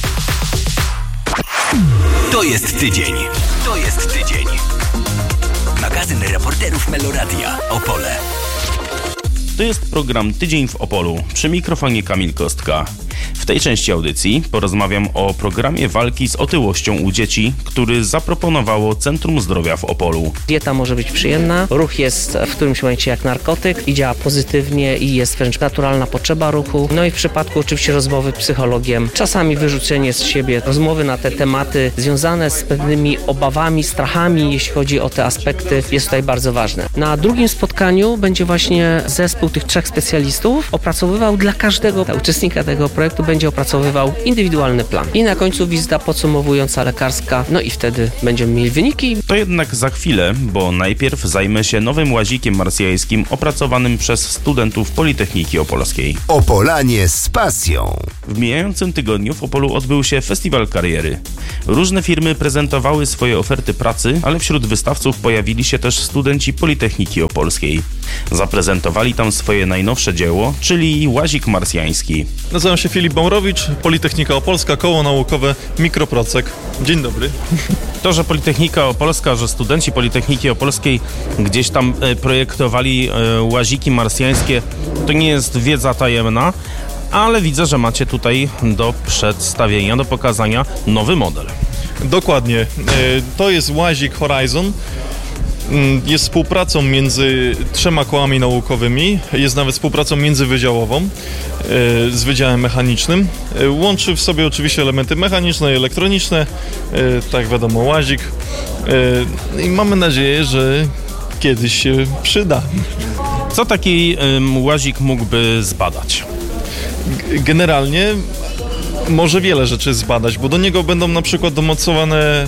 To jest tydzień. To jest tydzień. Magazyn reporterów Meloradia Opole. To jest program Tydzień w Opolu. Przy mikrofonie Kamil Kostka. W tej części audycji porozmawiam o programie walki z otyłością u dzieci, który zaproponowało Centrum Zdrowia w Opolu. Dieta może być przyjemna, ruch jest w którymś momencie jak narkotyk i działa pozytywnie i jest wręcz naturalna potrzeba ruchu. No i w przypadku oczywiście rozmowy z psychologiem, czasami wyrzucenie z siebie rozmowy na te tematy związane z pewnymi obawami, strachami, jeśli chodzi o te aspekty, jest tutaj bardzo ważne. Na drugim spotkaniu będzie właśnie zespół tych trzech specjalistów opracowywał dla każdego uczestnika tego projektu będzie opracowywał indywidualny plan. I na końcu wizyta podsumowująca lekarska, no i wtedy będziemy mieli wyniki. To jednak za chwilę, bo najpierw zajmę się nowym łazikiem marsjańskim opracowanym przez studentów Politechniki Opolskiej. Opolanie z pasją. W mijającym tygodniu w Opolu odbył się Festiwal Kariery. Różne firmy prezentowały swoje oferty pracy, ale wśród wystawców pojawili się też studenci Politechniki Opolskiej. Zaprezentowali tam swoje najnowsze dzieło, czyli łazik marsjański. Nazywam się Filip Bąrowicz, Politechnika Opolska, Koło Naukowe Mikroprocek. Dzień dobry. To, że Politechnika Opolska, że studenci Politechniki Opolskiej gdzieś tam e, projektowali e, łaziki marsjańskie, to nie jest wiedza tajemna, ale widzę, że macie tutaj do przedstawienia, do pokazania nowy model. Dokładnie. E, to jest łazik Horizon. Jest współpracą między trzema kołami naukowymi, jest nawet współpracą międzywydziałową e, z Wydziałem Mechanicznym. E, łączy w sobie oczywiście elementy mechaniczne i elektroniczne, e, tak wiadomo, łazik. E, I mamy nadzieję, że kiedyś się przyda. Co taki ym, łazik mógłby zbadać? G- generalnie może wiele rzeczy zbadać, bo do niego będą na przykład domocowane e,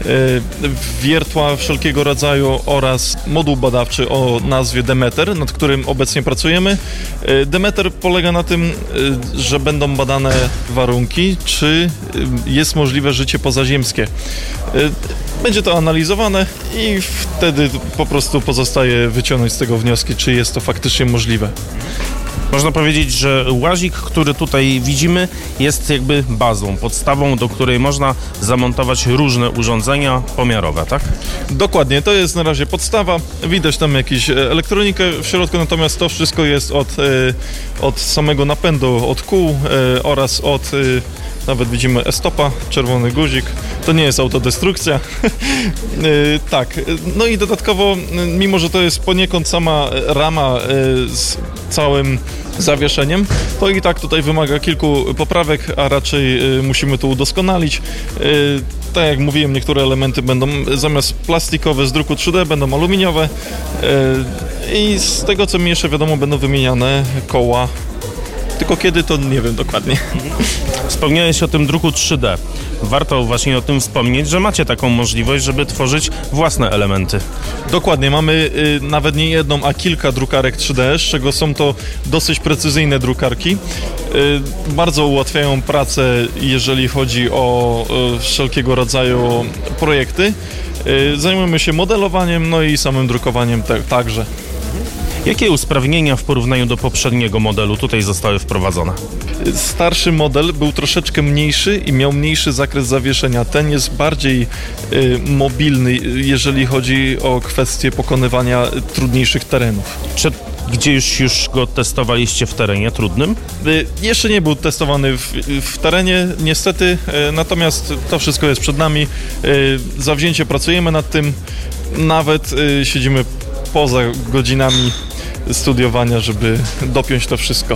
wiertła wszelkiego rodzaju oraz moduł badawczy o nazwie Demeter, nad którym obecnie pracujemy. E, Demeter polega na tym, e, że będą badane warunki, czy e, jest możliwe życie pozaziemskie. E, będzie to analizowane i wtedy po prostu pozostaje wyciągnąć z tego wnioski, czy jest to faktycznie możliwe. Można powiedzieć, że łazik, który tutaj widzimy, jest jakby bazą, podstawą, do której można zamontować różne urządzenia pomiarowe, tak? Dokładnie, to jest na razie podstawa. Widać tam jakąś elektronikę w środku, natomiast to wszystko jest od, od samego napędu, od kół oraz od... Nawet widzimy e-stopa, czerwony guzik. To nie jest autodestrukcja. yy, tak, no i dodatkowo, mimo że to jest poniekąd sama rama yy, z całym zawieszeniem, to i tak tutaj wymaga kilku poprawek, a raczej yy, musimy to udoskonalić. Yy, tak jak mówiłem, niektóre elementy będą zamiast plastikowe z druku trzy D, będą aluminiowe. Yy, I z tego, co mi jeszcze wiadomo, będą wymieniane koła. Tylko kiedy, to nie wiem dokładnie. Wspomniałeś o tym druku trzy D. Warto właśnie o tym wspomnieć, że macie taką możliwość, żeby tworzyć własne elementy. Dokładnie, mamy y, nawet nie jedną, a kilka drukarek trzy D, z czego są to dosyć precyzyjne drukarki. Y, bardzo ułatwiają pracę, jeżeli chodzi o y, wszelkiego rodzaju projekty. Y, zajmujemy się modelowaniem, no i samym drukowaniem te, także. Jakie usprawnienia w porównaniu do poprzedniego modelu tutaj zostały wprowadzone? Starszy model był troszeczkę mniejszy i miał mniejszy zakres zawieszenia. Ten jest bardziej y, mobilny, jeżeli chodzi o kwestię pokonywania trudniejszych terenów. Czy gdzie już, już go testowaliście w terenie trudnym? Y, jeszcze nie był testowany w, w terenie, niestety, y, natomiast to wszystko jest przed nami. Y, zawzięcie pracujemy nad tym, nawet y, siedzimy poza godzinami studiowania, żeby dopiąć to wszystko.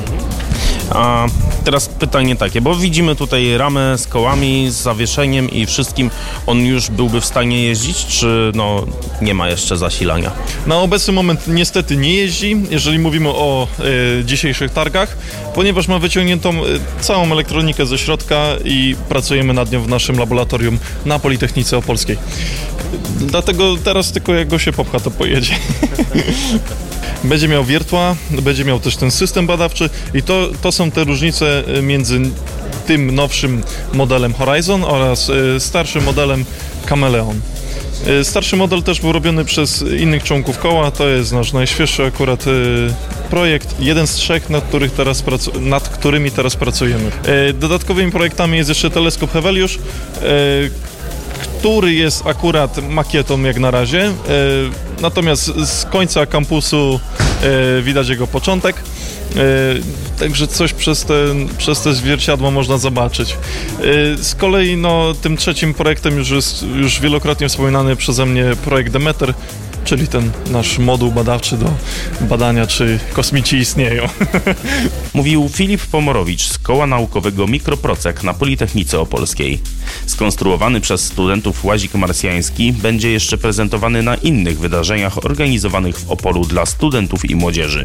A teraz pytanie takie, bo widzimy tutaj ramę z kołami, z zawieszeniem i wszystkim. On już byłby w stanie jeździć, czy no nie ma jeszcze zasilania? Na obecny moment niestety nie jeździ, jeżeli mówimy o e, dzisiejszych targach, ponieważ ma wyciągniętą e, całą elektronikę ze środka i pracujemy nad nią w naszym laboratorium na Politechnice Opolskiej. Dlatego teraz tylko jak go się popcha, to pojedzie. Będzie miał wiertła, będzie miał też ten system badawczy i to, to są te różnice między tym nowszym modelem Horizon oraz starszym modelem Chameleon. Starszy model też był robiony przez innych członków koła, to jest nasz najświeższy akurat projekt, jeden z trzech, nad, których teraz pracu- nad którymi teraz pracujemy. Dodatkowymi projektami jest jeszcze teleskop Heveliusz, który jest akurat makietą jak na razie, natomiast z końca kampusu e, widać jego początek. E, także coś przez te, przez te zwierciadło można zobaczyć. E, z kolei no, tym trzecim projektem już jest już wielokrotnie wspominany przeze mnie projekt Demeter, czyli ten nasz moduł badawczy do badania, czy kosmici istnieją. Mówił Filip Pomorowicz z Koła Naukowego Mikroprocek na Politechnice Opolskiej. Skonstruowany przez studentów łazik marsjański będzie jeszcze prezentowany na innych wydarzeniach organizowanych w Opolu dla studentów i młodzieży.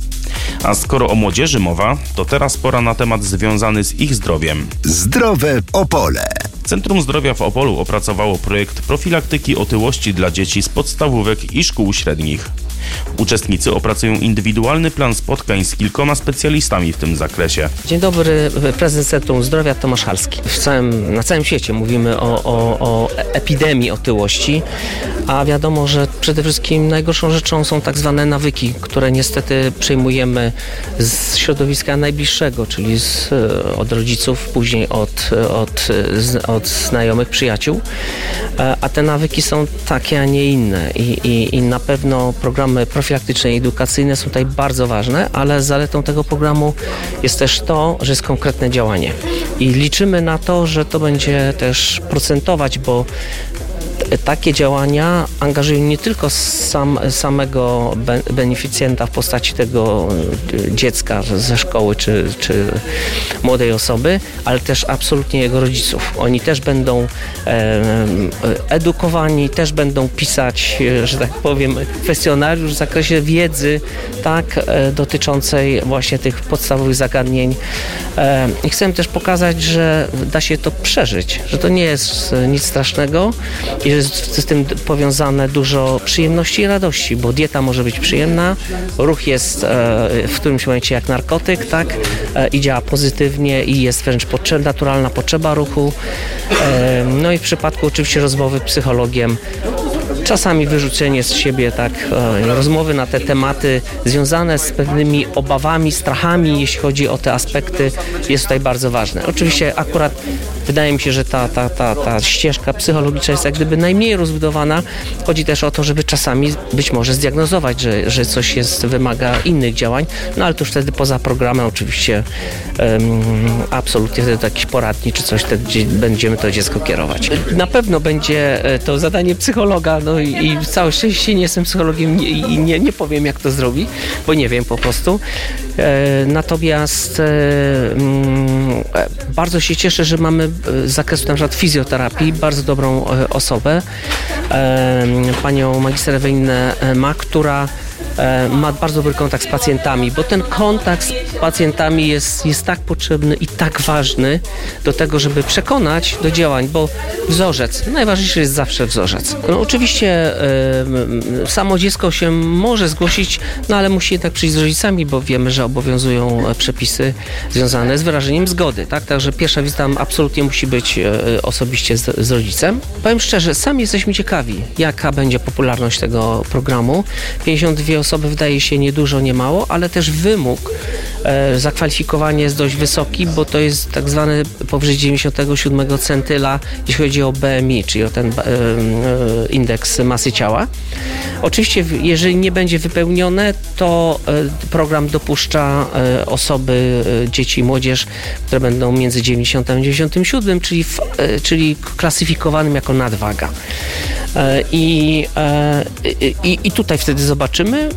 A skoro o młodzieży mowa, to teraz pora na temat związany z ich zdrowiem. Zdrowe Opole. Centrum Zdrowia w Opolu opracowało projekt profilaktyki otyłości dla dzieci z podstawówek i szkół średnich. Uczestnicy opracują indywidualny plan spotkań z kilkoma specjalistami w tym zakresie. Dzień dobry, prezes Centrum Zdrowia Tomasz Halski. W całym, na całym świecie mówimy o, o, o epidemii otyłości, a wiadomo, że przede wszystkim najgorszą rzeczą są tak zwane nawyki, które niestety przejmujemy z środowiska najbliższego, czyli z, od rodziców, później od, od, od znajomych, przyjaciół, a te nawyki są takie, a nie inne i, i, i na pewno programy profilaktyczne i edukacyjne są tutaj bardzo ważne, ale zaletą tego programu jest też to, że jest konkretne działanie i liczymy na to, że to będzie też procentować, bo takie działania angażują nie tylko sam, samego beneficjenta w postaci tego dziecka ze szkoły czy, czy młodej osoby, ale też absolutnie jego rodziców. Oni też będą e, edukowani, też będą pisać, że tak powiem, kwestionariusz w zakresie wiedzy tak e, dotyczącej właśnie tych podstawowych zagadnień. E, I chcę też pokazać, że da się to przeżyć, że to nie jest nic strasznego i że jest z tym powiązane dużo przyjemności i radości, bo dieta może być przyjemna, ruch jest e, w którymś momencie jak narkotyk, tak, e, i działa pozytywnie i jest wręcz potrzeb, naturalna potrzeba ruchu. E, no i w przypadku oczywiście rozmowy z psychologiem, czasami wyrzucenie z siebie tak e, rozmowy na te tematy związane z pewnymi obawami, strachami, jeśli chodzi o te aspekty, jest tutaj bardzo ważne. Oczywiście akurat wydaje mi się, że ta, ta, ta, ta ścieżka psychologiczna jest jak gdyby najmniej rozbudowana. Chodzi też o to, żeby czasami być może zdiagnozować, że, że coś jest, wymaga innych działań, no ale to już wtedy poza programem oczywiście um, absolutnie wtedy to jakiś poradni czy coś, wtedy, gdzie będziemy to dziecko kierować. Na pewno będzie to zadanie psychologa, no i, i całe szczęście nie jestem psychologiem i nie, nie, nie powiem, jak to zrobi, bo nie wiem po prostu. E, natomiast e, m, bardzo się cieszę, że mamy z zakresu na przykład fizjoterapii bardzo dobrą e, osobę, e, panią magister Ewelinę Ma, która e, ma bardzo dobry kontakt z pacjentami, bo ten kontakt z pacjentami jest, jest tak potrzebny i tak ważny do tego, żeby przekonać do działań, bo wzorzec, najważniejszy jest zawsze wzorzec. No, oczywiście e, samo dziecko się może zgłosić, no ale musi jednak przyjść z rodzicami, bo wiemy, że obowiązują przepisy związane z wyrażeniem zgody, tak? Także pierwsza wizyta absolutnie musi być e, osobiście z, z rodzicem. Powiem szczerze, sami jesteśmy ciekawi, jaka będzie popularność tego programu. pięćdziesiąt dwie osoby wydaje się niedużo, nie mało, ale też wymóg e, zakwalifikowania jest dość wysoki, bo to jest tak zwany powyżej dziewięćdziesiątego siódmego centyla, jeśli chodzi o B M I, czyli o ten e, e, indeks masy ciała. Oczywiście, jeżeli nie będzie wypełnione, to e, program dopuszcza e, osoby, e, dzieci i młodzież, które będą między dziewięćdziesiątym a dziewięćdziesiątym siódmym, czyli, w, e, czyli klasyfikowanym jako nadwaga. E, i, e, i, I tutaj wtedy zobaczymy,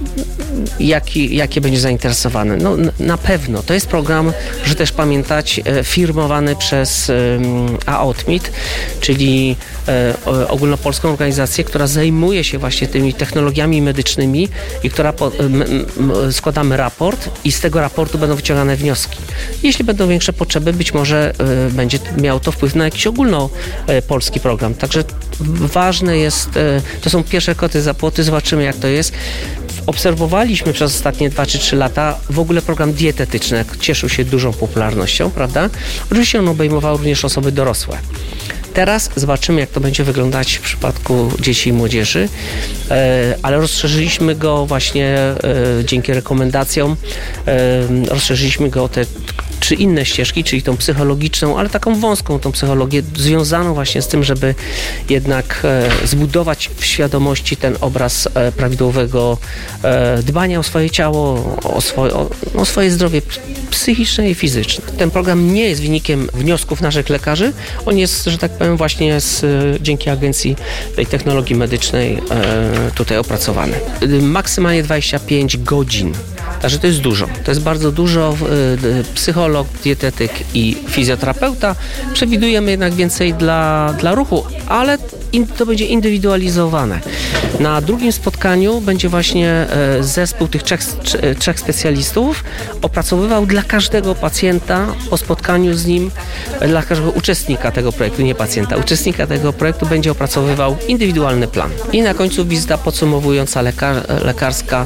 jaki, jakie będzie zainteresowane. No, na pewno to jest program, że też pamiętać, e, firmowany przez e, A O T M I T, czyli e, ogólnopolską organizację, która zajmuje się właśnie tymi technologiami medycznymi i która po, m, m, składamy raport i z tego raportu będą wyciągane wnioski. Jeśli będą większe potrzeby, być może e, będzie miało to wpływ na jakiś ogólnopolski program. Także ważne jest, e, to są pierwsze koty za płoty, zobaczymy, jak to jest. Obserwowaliśmy przez ostatnie dwa czy trzy lata w ogóle program dietetyczny, cieszył się dużą popularnością, prawda? Oczywiście on obejmował również osoby dorosłe. Teraz zobaczymy, jak to będzie wyglądać w przypadku dzieci i młodzieży, e, ale rozszerzyliśmy go właśnie e, dzięki rekomendacjom, e, rozszerzyliśmy go o te czy inne ścieżki, czyli tą psychologiczną, ale taką wąską tą psychologię, związaną właśnie z tym, żeby jednak e, zbudować w świadomości ten obraz e, prawidłowego e, dbania o swoje ciało, o swoje, o, o swoje zdrowie psychiczne i fizyczne. Ten program nie jest wynikiem wniosków naszych lekarzy, on jest, że tak powiem, właśnie z, dzięki Agencji tej Technologii Medycznej e, tutaj opracowany. Maksymalnie dwadzieścia pięć godzin. Także to jest dużo. To jest bardzo dużo. Psycholog, dietetyk i fizjoterapeuta. Przewidujemy jednak więcej dla, dla ruchu, ale to będzie indywidualizowane. Na drugim spotkaniu będzie właśnie zespół tych trzech, trzech specjalistów opracowywał dla każdego pacjenta po spotkaniu z nim, dla każdego uczestnika tego projektu, nie pacjenta, uczestnika tego projektu będzie opracowywał indywidualny plan. I na końcu wizyta podsumowująca lekar, lekarska,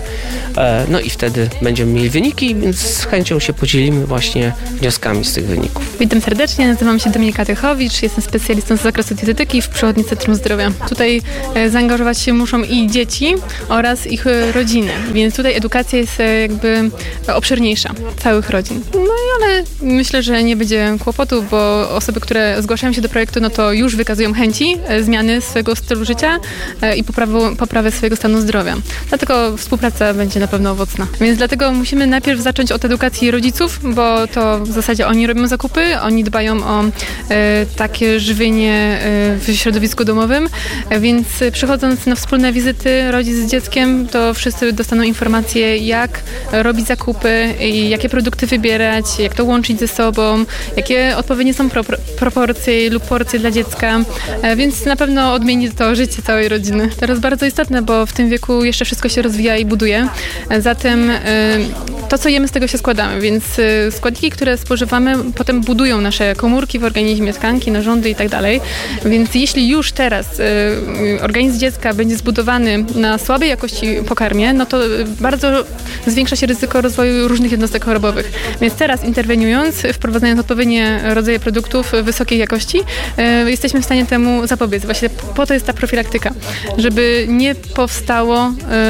no i wtedy będziemy mieli wyniki, więc z chęcią się podzielimy właśnie wnioskami z tych wyników. Witam serdecznie, nazywam się Dominika Tychowicz, jestem specjalistą z zakresu dietetyki w Przychodni Centrum Zdrowia. Tutaj zaangażować się muszą i dzieci oraz ich rodziny, więc tutaj edukacja jest jakby obszerniejsza całych rodzin. No i ale myślę, że nie będzie kłopotu, bo osoby, które zgłaszają się do projektu, no to już wykazują chęci zmiany swojego stylu życia i poprawy, poprawy swojego stanu zdrowia. Dlatego współpraca będzie na pewno owocna. Więc dlatego musimy najpierw zacząć od edukacji rodziców, bo to w zasadzie oni robią zakupy, oni dbają o e, takie żywienie e, w środowisku domowym, e, więc przychodząc na wspólne wizyty rodzic z dzieckiem, to wszyscy dostaną informacje, jak robić zakupy, i jakie produkty wybierać, jak to łączyć ze sobą, jakie odpowiednie są pro, proporcje lub porcje dla dziecka, e, więc na pewno odmieni to życie całej rodziny. To jest bardzo istotne, bo w tym wieku jeszcze wszystko się rozwija i buduje. E, zatem e, to, co jemy, z tego się składamy, więc składniki, które spożywamy, potem budują nasze komórki w organizmie, tkanki, narządy i tak dalej. Więc jeśli już teraz organizm dziecka będzie zbudowany na słabej jakości pokarmie, no to bardzo zwiększa się ryzyko rozwoju różnych jednostek chorobowych. Więc teraz interweniując, wprowadzając odpowiednie rodzaje produktów wysokiej jakości, jesteśmy w stanie temu zapobiec. Właśnie po to jest ta profilaktyka, żeby nie powstało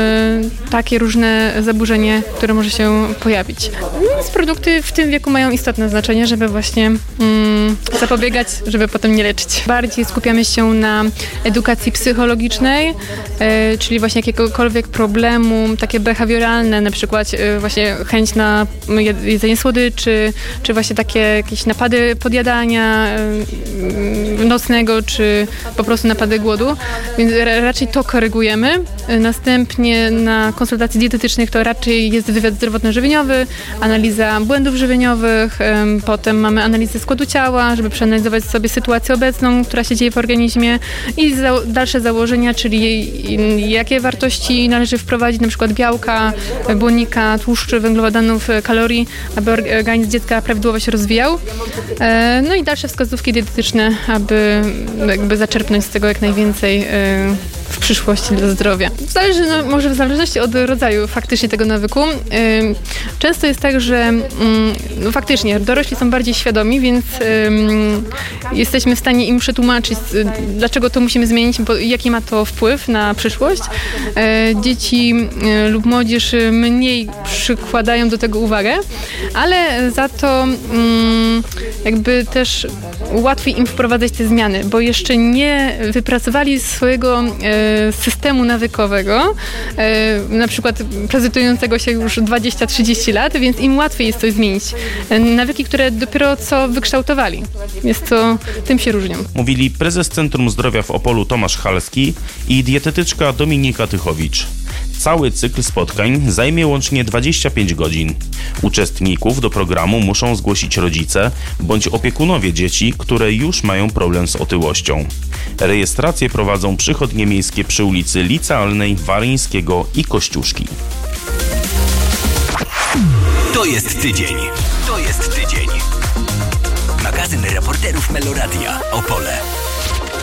takie różne zaburzenie, które może się pojawić. Więc produkty w tym wieku mają istotne znaczenie, żeby właśnie mm, zapobiegać, żeby potem nie leczyć. Bardziej skupiamy się na edukacji psychologicznej, e, czyli właśnie jakiegokolwiek problemu, takie behawioralne, na przykład e, właśnie chęć na jedzenie słodyczy, czy właśnie takie jakieś napady podjadania e, nocnego, czy po prostu napady głodu. Więc raczej to korygujemy. E, następnie na konsultacji dietetycznych to raczej jest wywiad zdrowotno-żywieniowy, analiza błędów żywieniowych, potem mamy analizę składu ciała, żeby przeanalizować sobie sytuację obecną, która się dzieje w organizmie i za, dalsze założenia, czyli jakie wartości należy wprowadzić, na przykład białka, błonnika, tłuszczy, węglowodanów, kalorii, aby organizm dziecka prawidłowo się rozwijał. No i dalsze wskazówki dietetyczne, aby jakby zaczerpnąć z tego jak najwięcej w przyszłości dla zdrowia. Zależy, no, może w zależności od rodzaju faktycznie tego nawyku. Często jest tak, że no, faktycznie dorośli są bardziej świadomi, więc jesteśmy w stanie im przetłumaczyć, dlaczego to musimy zmienić, bo jaki ma to wpływ na przyszłość. Dzieci lub młodzież mniej przykładają do tego uwagę, ale za to jakby też łatwiej im wprowadzać te zmiany, bo jeszcze nie wypracowali swojego systemu nawykowego, na przykład prezentującego się już dwadzieścia trzydzieści lat, więc im łatwiej jest coś zmienić. Nawyki, które dopiero co wykształtowali. Jest to, tym się różnią. Mówili prezes Centrum Zdrowia w Opolu Tomasz Halski i dietetyczka Dominika Tychowicz. Cały cykl spotkań zajmie łącznie dwadzieścia pięć godzin. Uczestników do programu muszą zgłosić rodzice bądź opiekunowie dzieci, które już mają problem z otyłością. Rejestrację prowadzą przychodnie miejskie przy ulicy Licealnej, Waryńskiego i Kościuszki. To jest tydzień. To jest tydzień. Magazyn reporterów Meloradia Opole.